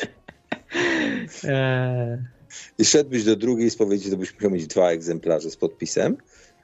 I szedłbyś do drugiej spowiedzi, to byś musiał mieć dwa egzemplarze z podpisem,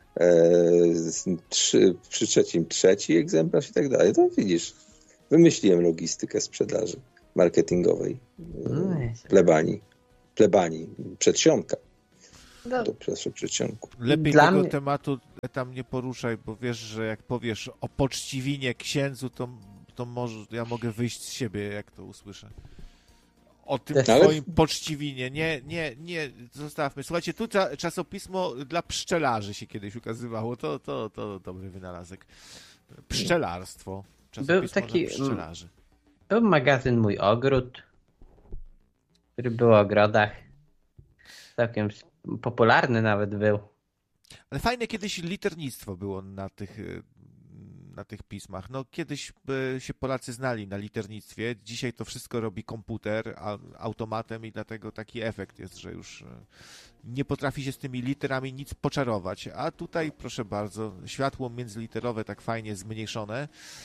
trzy, przy trzecim trzeci egzemplarz i tak dalej. To widzisz, wymyśliłem logistykę sprzedaży marketingowej plebanii, plebanii, przedsionka. No. To proszę przedsionku. Lepiej Dla tego mnie... tematu tam nie poruszaj, bo wiesz, że jak powiesz o poczciwinie księdzu, to, to może ja mogę wyjść z siebie, jak to usłyszę. O tym Ale... twoim poczciwinie. Nie, nie, nie, zostawmy. Słuchajcie, tu cza, czasopismo dla pszczelarzy się kiedyś ukazywało. To, to, to dobry wynalazek. Pszczelarstwo. Czasopismo Był taki, dla pszczelarzy. Był magazyn Mój Ogród, który był o ogrodach. Całkiem popularny nawet był. Ale fajne kiedyś liternictwo było na tych, na tych pismach. No kiedyś się Polacy znali na liternictwie. Dzisiaj to wszystko robi komputer automatem i dlatego taki efekt jest, że już nie potrafi się z tymi literami nic poczarować. A tutaj, proszę bardzo, światło międzyliterowe tak fajnie zmniejszone.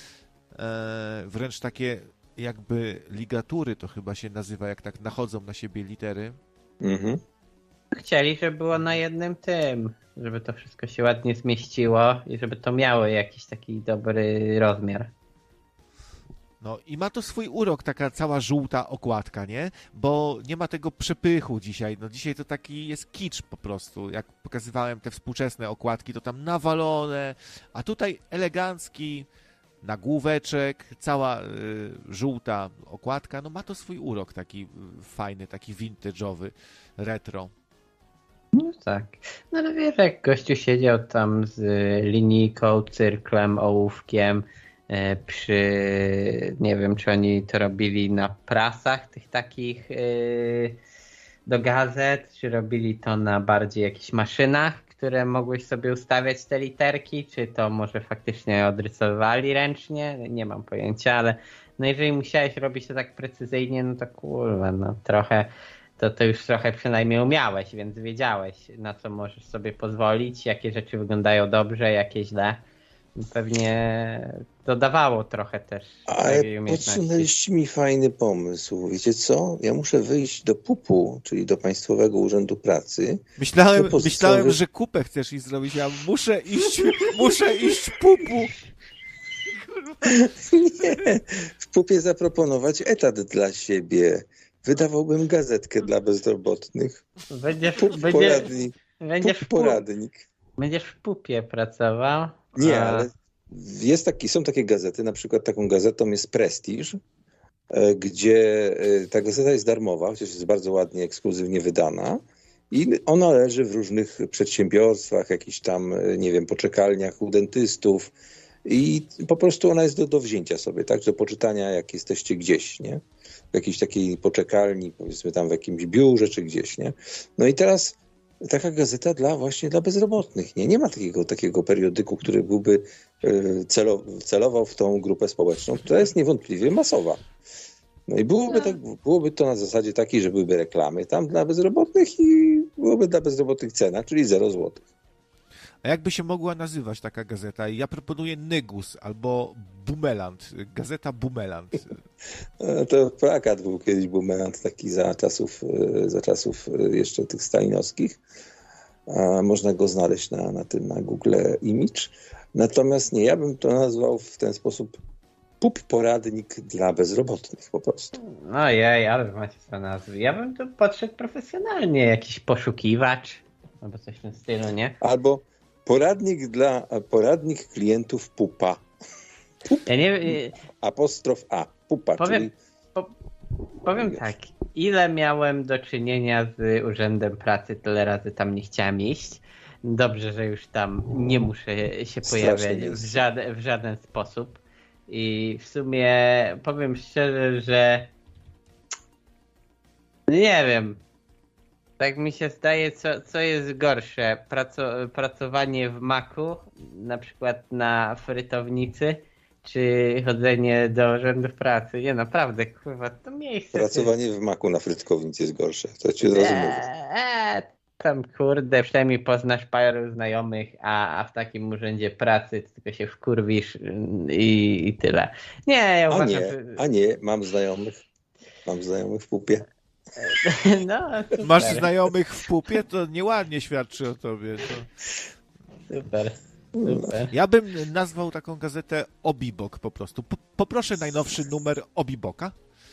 Wręcz takie jakby ligatury to chyba się nazywa, jak tak nachodzą na siebie litery. Mhm. Chcieli, żeby było na jednym tym, żeby to wszystko się ładnie zmieściło i żeby to miało jakiś taki dobry rozmiar. No i ma to swój urok, taka cała żółta okładka, nie? Bo nie ma tego przepychu dzisiaj. No dzisiaj to taki jest kicz po prostu. Jak pokazywałem te współczesne okładki, to tam nawalone, a tutaj elegancki nagłóweczek, cała y, żółta okładka. No ma to swój urok taki fajny, taki vintage'owy, retro. No tak. No ale wiesz, jak gościu siedział tam z linijką, cyrklem, ołówkiem e, przy, nie wiem, czy oni to robili na prasach tych takich e, do gazet, czy robili to na bardziej jakichś maszynach, które mogłeś sobie ustawiać te literki, czy to może faktycznie odrysowali ręcznie, nie mam pojęcia, ale no jeżeli musiałeś robić to tak precyzyjnie, no to kurwa, no trochę to to już trochę przynajmniej umiałeś, więc wiedziałeś, na co możesz sobie pozwolić, jakie rzeczy wyglądają dobrze, jakie źle. Pewnie dodawało trochę też Ale podsunęliście mi fajny pomysł. Wiecie co? Ja muszę wyjść do P U P-u, czyli do Państwowego Urzędu Pracy. Myślałem, podstawy... myślałem że kupę chcesz iść zrobić. Ja muszę iść, muszę iść P U P-u. Nie, w P U P-ie zaproponować etat dla siebie. Wydawałbym gazetkę dla bezrobotnych. Będziesz, P U P będzie, poradnik. będziesz, P U P poradnik. Będziesz w P U P-ie pracował. Nie, a... ale jest taki, są takie gazety, na przykład taką gazetą jest Prestige, gdzie ta gazeta jest darmowa, chociaż jest bardzo ładnie, ekskluzywnie wydana i ona leży w różnych przedsiębiorstwach, jakichś tam, nie wiem, poczekalniach u dentystów i po prostu ona jest do, do wzięcia sobie, tak, do poczytania, jak jesteście gdzieś, nie? W jakiejś takiej poczekalni, powiedzmy tam w jakimś biurze czy gdzieś, nie? No i teraz taka gazeta dla właśnie dla bezrobotnych, nie? Nie ma takiego, takiego periodyku, który byłby celo, celował w tą grupę społeczną, która jest niewątpliwie masowa. No i byłoby, tak, byłoby to na zasadzie takiej, że byłyby reklamy tam dla bezrobotnych i byłoby dla bezrobotnych cena, czyli zero złotych. A jakby się mogła nazywać taka gazeta? Ja proponuję Nygus albo Bumeland. Gazeta Bumeland. To plakat był kiedyś Bumeland, taki za czasów, za czasów jeszcze tych stalinowskich. Można go znaleźć na, na tym, na Google Image. Natomiast nie, ja bym to nazwał w ten sposób P U P poradnik dla bezrobotnych po prostu. Ojej, ale macie co nazwy. Ja bym tu podszedł profesjonalnie, jakiś poszukiwacz albo coś w tym stylu, nie? Albo poradnik dla poradnik klientów P U P-a. P U P, ja nie, apostrof A. P U P-a, powiem, czyli... po, powiem tak, ile miałem do czynienia z Urzędem Pracy, tyle razy tam nie chciałem iść. Dobrze, że już tam nie muszę się pojawiać w żaden, w żaden sposób. I w sumie powiem szczerze, że nie wiem, tak mi się zdaje, co, co jest gorsze, Praco, pracowanie w maku, na przykład na frytownicy, czy chodzenie do urzędów pracy. Nie, naprawdę, kurwa, to miejsce... Pracowanie w maku na frytkownicy jest gorsze, to ci od razu mówię. Eee, tam kurde, przynajmniej poznasz paru znajomych, a, a w takim urzędzie pracy tylko się wkurwisz i, i tyle. Nie, ja A uważam, nie, że... a nie, mam znajomych. Mam znajomych w pupie. No, super. Masz znajomych w pupie? To nieładnie świadczy o tobie. To... Super, super. Ja bym nazwał taką gazetę Obibok po prostu. P- poproszę najnowszy numer Obiboka.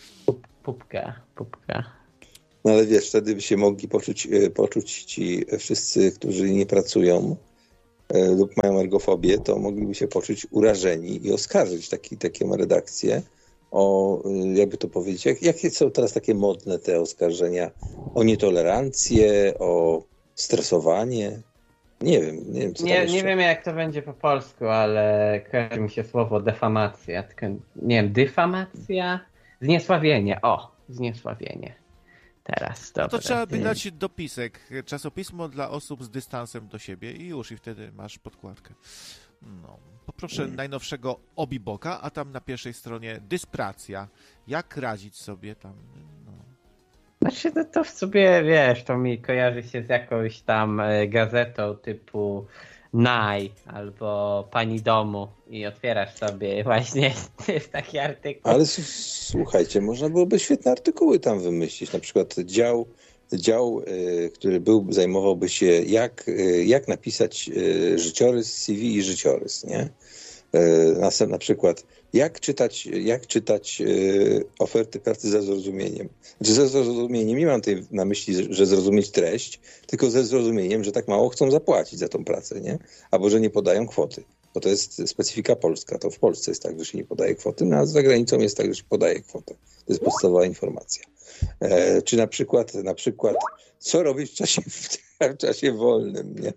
Pupka, pupka. No ale wiesz, wtedy by się mogli poczuć, poczuć ci wszyscy, którzy nie pracują lub mają ergofobię, to mogliby się poczuć urażeni i oskarżyć taki, taką redakcję o, jakby to powiedzieć, jak, jakie są teraz takie modne te oskarżenia o nietolerancję, o stresowanie. Nie wiem, nie wiem co Nie, tam jeszcze. nie wiem jak to będzie po polsku, ale kojarzy mi się słowo defamacja. Tylko, nie wiem, dyfamacja? Zniesławienie, o, zniesławienie. Teraz, dobra. To trzeba by dać dopisek. Czasopismo dla osób z dystansem do siebie i już, i wtedy masz podkładkę. No. Poproszę hmm. najnowszego Obiboka, a tam na pierwszej stronie dyspracja. Jak radzić sobie tam? No. Znaczy, no to w sobie, wiesz, to mi kojarzy się z jakąś tam gazetą typu Naj albo Pani Domu i otwierasz sobie właśnie jest taki artykuł. Ale s- słuchajcie, można byłoby świetne artykuły tam wymyślić, na przykład dział, dział y, który był, zajmowałby się jak, y, jak napisać y, życiorys, C V i życiorys, nie? Y, na, na przykład jak czytać, jak czytać y, oferty pracy ze zrozumieniem. Znaczy ze zrozumieniem, nie mam tutaj na myśli, że zrozumieć treść, tylko ze zrozumieniem, że tak mało chcą zapłacić za tą pracę, nie? Albo że nie podają kwoty. Bo to jest specyfika polska. To w Polsce jest tak, że się nie podaje kwoty, no a za granicą jest tak, że się podaje kwotę. To jest podstawowa informacja. E, czy na przykład, na przykład, co robić w czasie, w czasie wolnym, nie?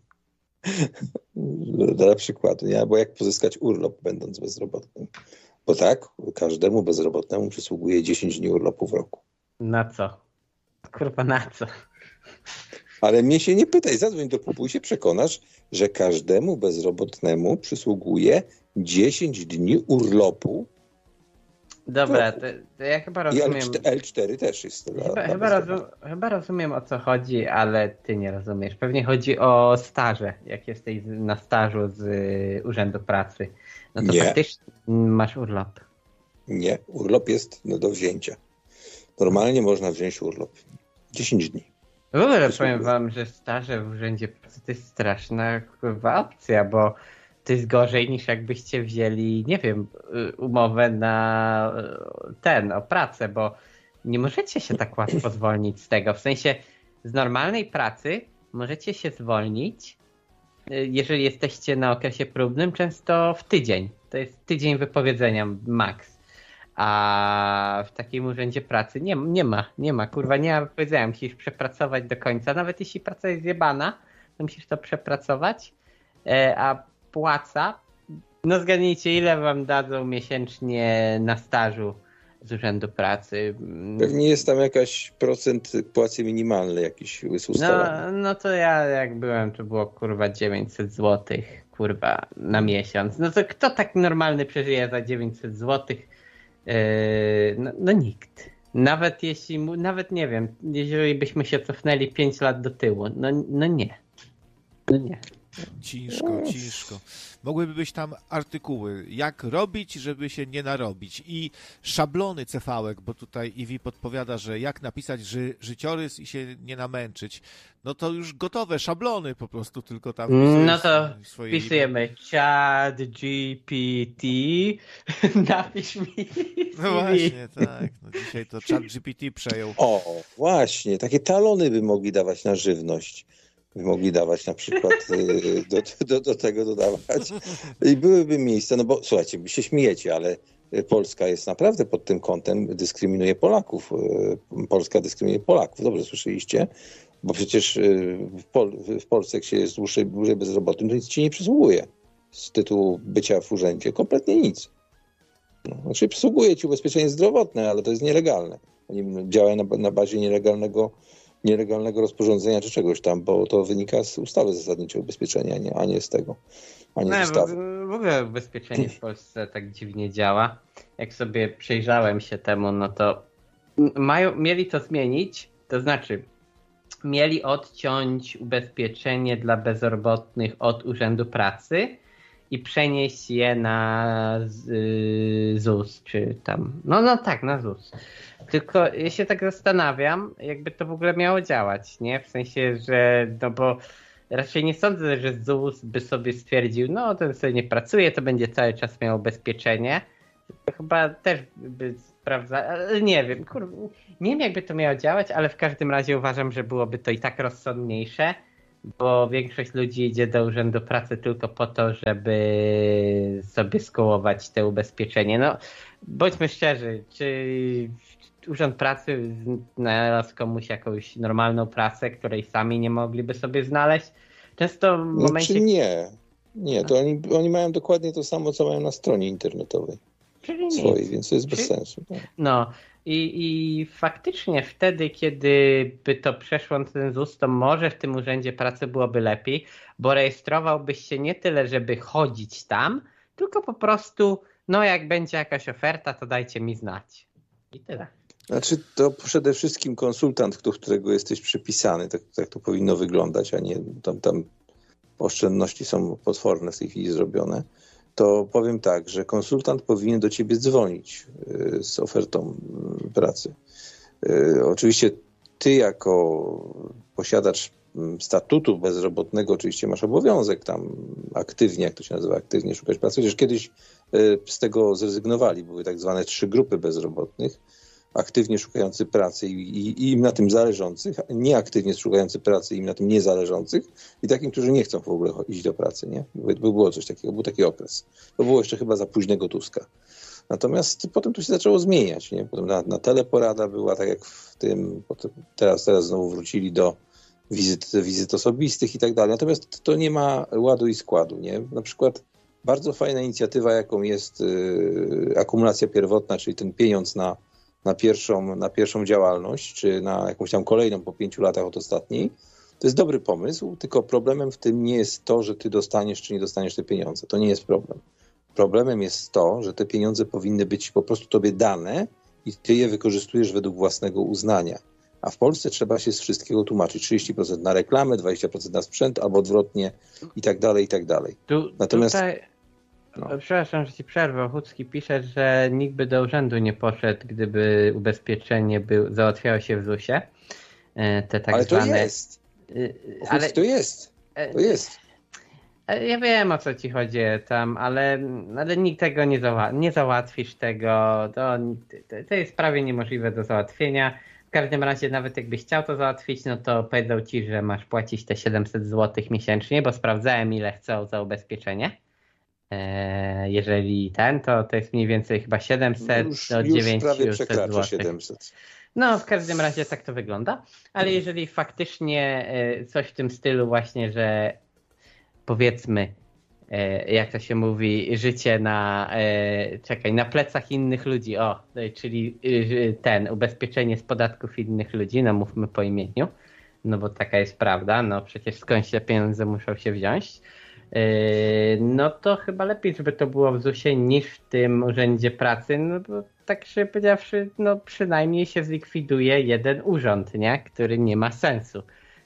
Dla przykładu, nie? Albo jak pozyskać urlop, będąc bezrobotnym. Bo tak, każdemu bezrobotnemu przysługuje dziesięć dni urlopu w roku. Na co? Kurwa, na co? Ale mnie się nie pytaj, zadzwoń do pupu i się przekonasz, że każdemu bezrobotnemu przysługuje dziesięć dni urlopu. Dobra, to, to ja chyba rozumiem... I L cztery też jest. Dla, Chyba, dla chyba, rozum, chyba rozumiem, o co chodzi, ale ty nie rozumiesz. Pewnie chodzi o staże. Jak jesteś na stażu z Urzędu Pracy, no to nie. faktycznie masz urlop. Nie, urlop jest no, do wzięcia. Normalnie można wziąć urlop. dziesięć dni. W ogóle powiem wam, że staże w Urzędzie Pracy to jest straszna kurwa opcja, bo to jest gorzej niż jakbyście wzięli, nie wiem, umowę na ten, o pracę, bo nie możecie się tak łatwo zwolnić z tego. W sensie z normalnej pracy możecie się zwolnić, jeżeli jesteście na okresie próbnym, często w tydzień. To jest tydzień wypowiedzenia max. A w takim urzędzie pracy nie, nie ma, nie ma, kurwa, nie ma wypowiedzenia. Musisz przepracować do końca. Nawet jeśli praca jest zjebana, to musisz to przepracować. A płaca, no zgadnijcie, ile wam dadzą miesięcznie na stażu z Urzędu Pracy? Pewnie jest tam jakaś procent płacy minimalnej jakiś ustalony. No, no to ja jak byłem, to było kurwa dziewięćset złotych, kurwa, na miesiąc. No to kto tak normalny przeżyje za dziewięćset złotych? Yy, no, no nikt. Nawet jeśli, nawet nie wiem, jeżeli byśmy się cofnęli pięć lat do tyłu, no, no nie. No nie. Ciężko, ciężko. Mogłyby być tam artykuły, jak robić, żeby się nie narobić i szablony cefałek, bo tutaj Iwi podpowiada, że jak napisać ży, życiorys i się nie namęczyć. No to już gotowe szablony po prostu, tylko tam no to swoje wpisujemy Chat G P T, napisz mi No właśnie, tak. No dzisiaj to Chat G P T przejął. O, właśnie, takie talony by mogli dawać na żywność. By mogli dawać na przykład do, do, do tego dodawać. I byłyby miejsca, no bo słuchajcie, wy się śmiejecie, ale Polska jest naprawdę pod tym kątem, dyskryminuje Polaków. Polska dyskryminuje Polaków, dobrze słyszeliście? Bo przecież w, Pol w Polsce, jak się jest dłużej, dłużej bezrobotnym, to nic ci nie przysługuje z tytułu bycia w urzędzie. Kompletnie nic. No, znaczy przysługuje ci ubezpieczenie zdrowotne, ale to jest nielegalne. Oni działają na, na bazie nielegalnego nielegalnego rozporządzenia czy czegoś tam, bo to wynika z ustawy zasadniczej ubezpieczenia, nie, a nie z tego, a nie z ustawy. W ogóle ubezpieczenie w Polsce tak dziwnie działa. Jak sobie przyjrzałem się temu, no to mają, mieli to zmienić, to znaczy mieli odciąć ubezpieczenie dla bezrobotnych od Urzędu Pracy i przenieść je na Z U S, czy tam, no no tak, na Z U S. Tylko ja się tak zastanawiam, jakby to w ogóle miało działać, nie? W sensie, że, no bo raczej nie sądzę, że Z U S by sobie stwierdził, no ten sobie nie pracuje, to będzie cały czas miał ubezpieczenie. To chyba też by sprawdza, ale nie wiem, kur... nie wiem jakby to miało działać, ale w każdym razie uważam, że byłoby to i tak rozsądniejsze, bo większość ludzi idzie do Urzędu Pracy tylko po to, żeby sobie skołować te ubezpieczenie. No, bądźmy szczerzy, czy Urząd Pracy znalazł komuś jakąś normalną pracę, której sami nie mogliby sobie znaleźć? Często w momencie... Znaczy nie, nie, to oni, oni mają dokładnie to samo, co mają na stronie internetowej Czyli swojej, nic. więc to jest bez Czyli... sensu. Tak? No i, i faktycznie wtedy, kiedy by to przeszło na ten Z U S, to może w tym Urzędzie Pracy byłoby lepiej, bo rejestrowałbyś się nie tyle, żeby chodzić tam, tylko po prostu, no jak będzie jakaś oferta, to dajcie mi znać. I tyle. Znaczy to przede wszystkim konsultant, do którego jesteś przypisany, tak, tak to powinno wyglądać, a nie tam, tam oszczędności są potworne w tej chwili zrobione. To powiem tak, że konsultant powinien do ciebie dzwonić z ofertą pracy. Oczywiście ty jako posiadacz statutu bezrobotnego oczywiście masz obowiązek tam aktywnie, jak to się nazywa, aktywnie szukać pracy. Chociaż kiedyś z tego zrezygnowali, były tak zwane trzy grupy bezrobotnych. Aktywnie szukający pracy i, i, i im na tym zależących, nieaktywnie szukający pracy i im na tym niezależących i takim, którzy nie chcą w ogóle iść do pracy, nie? By było coś takiego, był taki okres. To było jeszcze chyba za późnego Tuska. Natomiast potem to się zaczęło zmieniać, nie? Potem na, na teleporada była, tak jak w tym, potem, teraz, teraz znowu wrócili do wizyt, wizyt osobistych i tak dalej. Natomiast to nie ma ładu i składu, nie? Na przykład bardzo fajna inicjatywa, jaką jest yy, akumulacja pierwotna, czyli ten pieniądz na na pierwszą, na pierwszą działalność, czy na jakąś tam kolejną po pięciu latach od ostatniej, to jest dobry pomysł, tylko problemem w tym nie jest to, że ty dostaniesz, czy nie dostaniesz te pieniądze. To nie jest problem. Problemem jest to, że te pieniądze powinny być po prostu tobie dane i ty je wykorzystujesz według własnego uznania. A w Polsce trzeba się z wszystkiego tłumaczyć. trzydzieści procent na reklamę, dwadzieścia procent na sprzęt, albo odwrotnie i tak dalej, i tak dalej. Tu, Natomiast... Tutaj... No. Przepraszam, że ci przerwę. Ochucki pisze, że nikt by do urzędu nie poszedł, gdyby ubezpieczenie był, załatwiało się w Z U S-ie. Te tak ale zwane... to jest. Ale to jest. To jest. Ja wiem, o co ci chodzi tam, ale, ale nikt tego nie, zała nie załatwisz tego. To, to jest prawie niemożliwe do załatwienia. W każdym razie nawet jakbyś chciał to załatwić, no to powiedzą ci, że masz płacić te siedemset złotych miesięcznie, bo sprawdzałem, ile chcą za ubezpieczenie. Jeżeli ten, to to jest mniej więcej chyba siedemset już, do już dziewięćset złotych. siedemset. No, w każdym razie tak to wygląda, ale jeżeli faktycznie coś w tym stylu właśnie, że powiedzmy, jak to się mówi, życie na, czekaj, na plecach innych ludzi, o, czyli ten, ubezpieczenie z podatków innych ludzi, no mówmy po imieniu, no bo taka jest prawda, no przecież skądś te pieniądze muszą się wziąć. No to chyba lepiej, żeby to było w Z U S-ie niż w tym Urzędzie Pracy, no bo tak szczerze powiedziawszy, no przynajmniej się zlikwiduje jeden urząd, nie? Który nie ma sensu.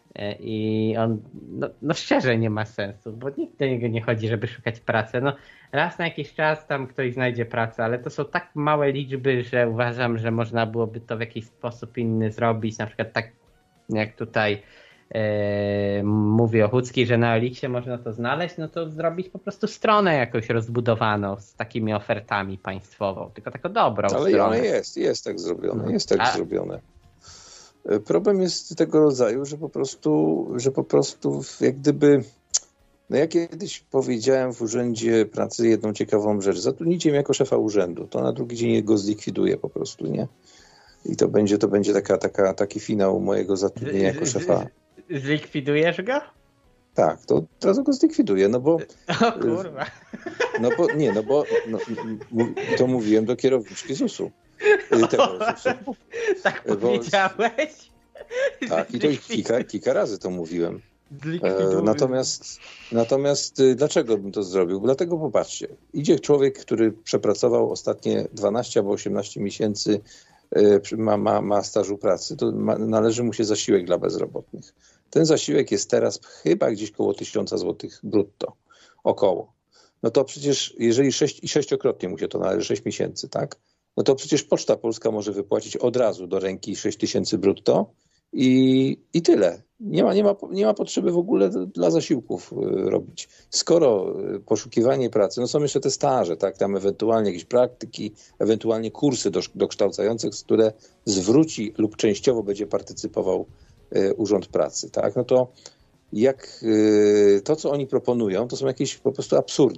I on, no, no szczerze nie ma sensu, bo nikt do niego nie chodzi, żeby szukać pracy. No raz na jakiś czas tam ktoś znajdzie pracę, ale to są tak małe liczby, że uważam, że można byłoby to w jakiś sposób inny zrobić, na przykład tak jak tutaj Yy, mówi Ochucki, że na Elixie można to znaleźć, no to zrobić po prostu stronę jakoś rozbudowaną z takimi ofertami państwową, tylko taką dobrą ale stronę. Ale jest, jest tak zrobione, jest tak A... zrobione. Problem jest tego rodzaju, że po prostu, że po prostu jak gdyby, no ja kiedyś powiedziałem w Urzędzie Pracy jedną ciekawą rzecz, zatrudnijcie mnie jako szefa urzędu, to na drugi dzień go zlikwiduję po prostu, nie? I to będzie, to będzie taka, taka, taki finał mojego zatrudnienia jako szefa. Zlikwidujesz go? Tak, to od razu go zlikwiduję, no bo... O kurwa. No bo, nie, no bo no, to mówiłem do kierowniczki Z U S-u. Tego, Z U S-u. Tak powiedziałeś? Bo, tak, i to kilka, kilka razy to mówiłem. Zlikwiduję. Natomiast, natomiast dlaczego bym to zrobił? Dlatego popatrzcie, idzie człowiek, który przepracował ostatnie dwanaście albo osiemnaście miesięcy ma, ma, ma stażu pracy, to ma, należy mu się zasiłek dla bezrobotnych. Ten zasiłek jest teraz chyba gdzieś koło tysiąca złotych brutto, około. No to przecież, jeżeli sześć, i sześciokrotnie mu się to należy, sześć miesięcy, tak? No to przecież Poczta Polska może wypłacić od razu do ręki sześć tysięcy brutto i, i tyle. Nie ma, nie, ma, nie ma potrzeby w ogóle dla zasiłków robić. Skoro poszukiwanie pracy, no są jeszcze te staże, tak? Tam ewentualnie jakieś praktyki, ewentualnie kursy do, dokształcające, które zwróci lub częściowo będzie partycypował Urząd Pracy, tak? No to jak to, co oni proponują, to są jakieś po prostu absurdy.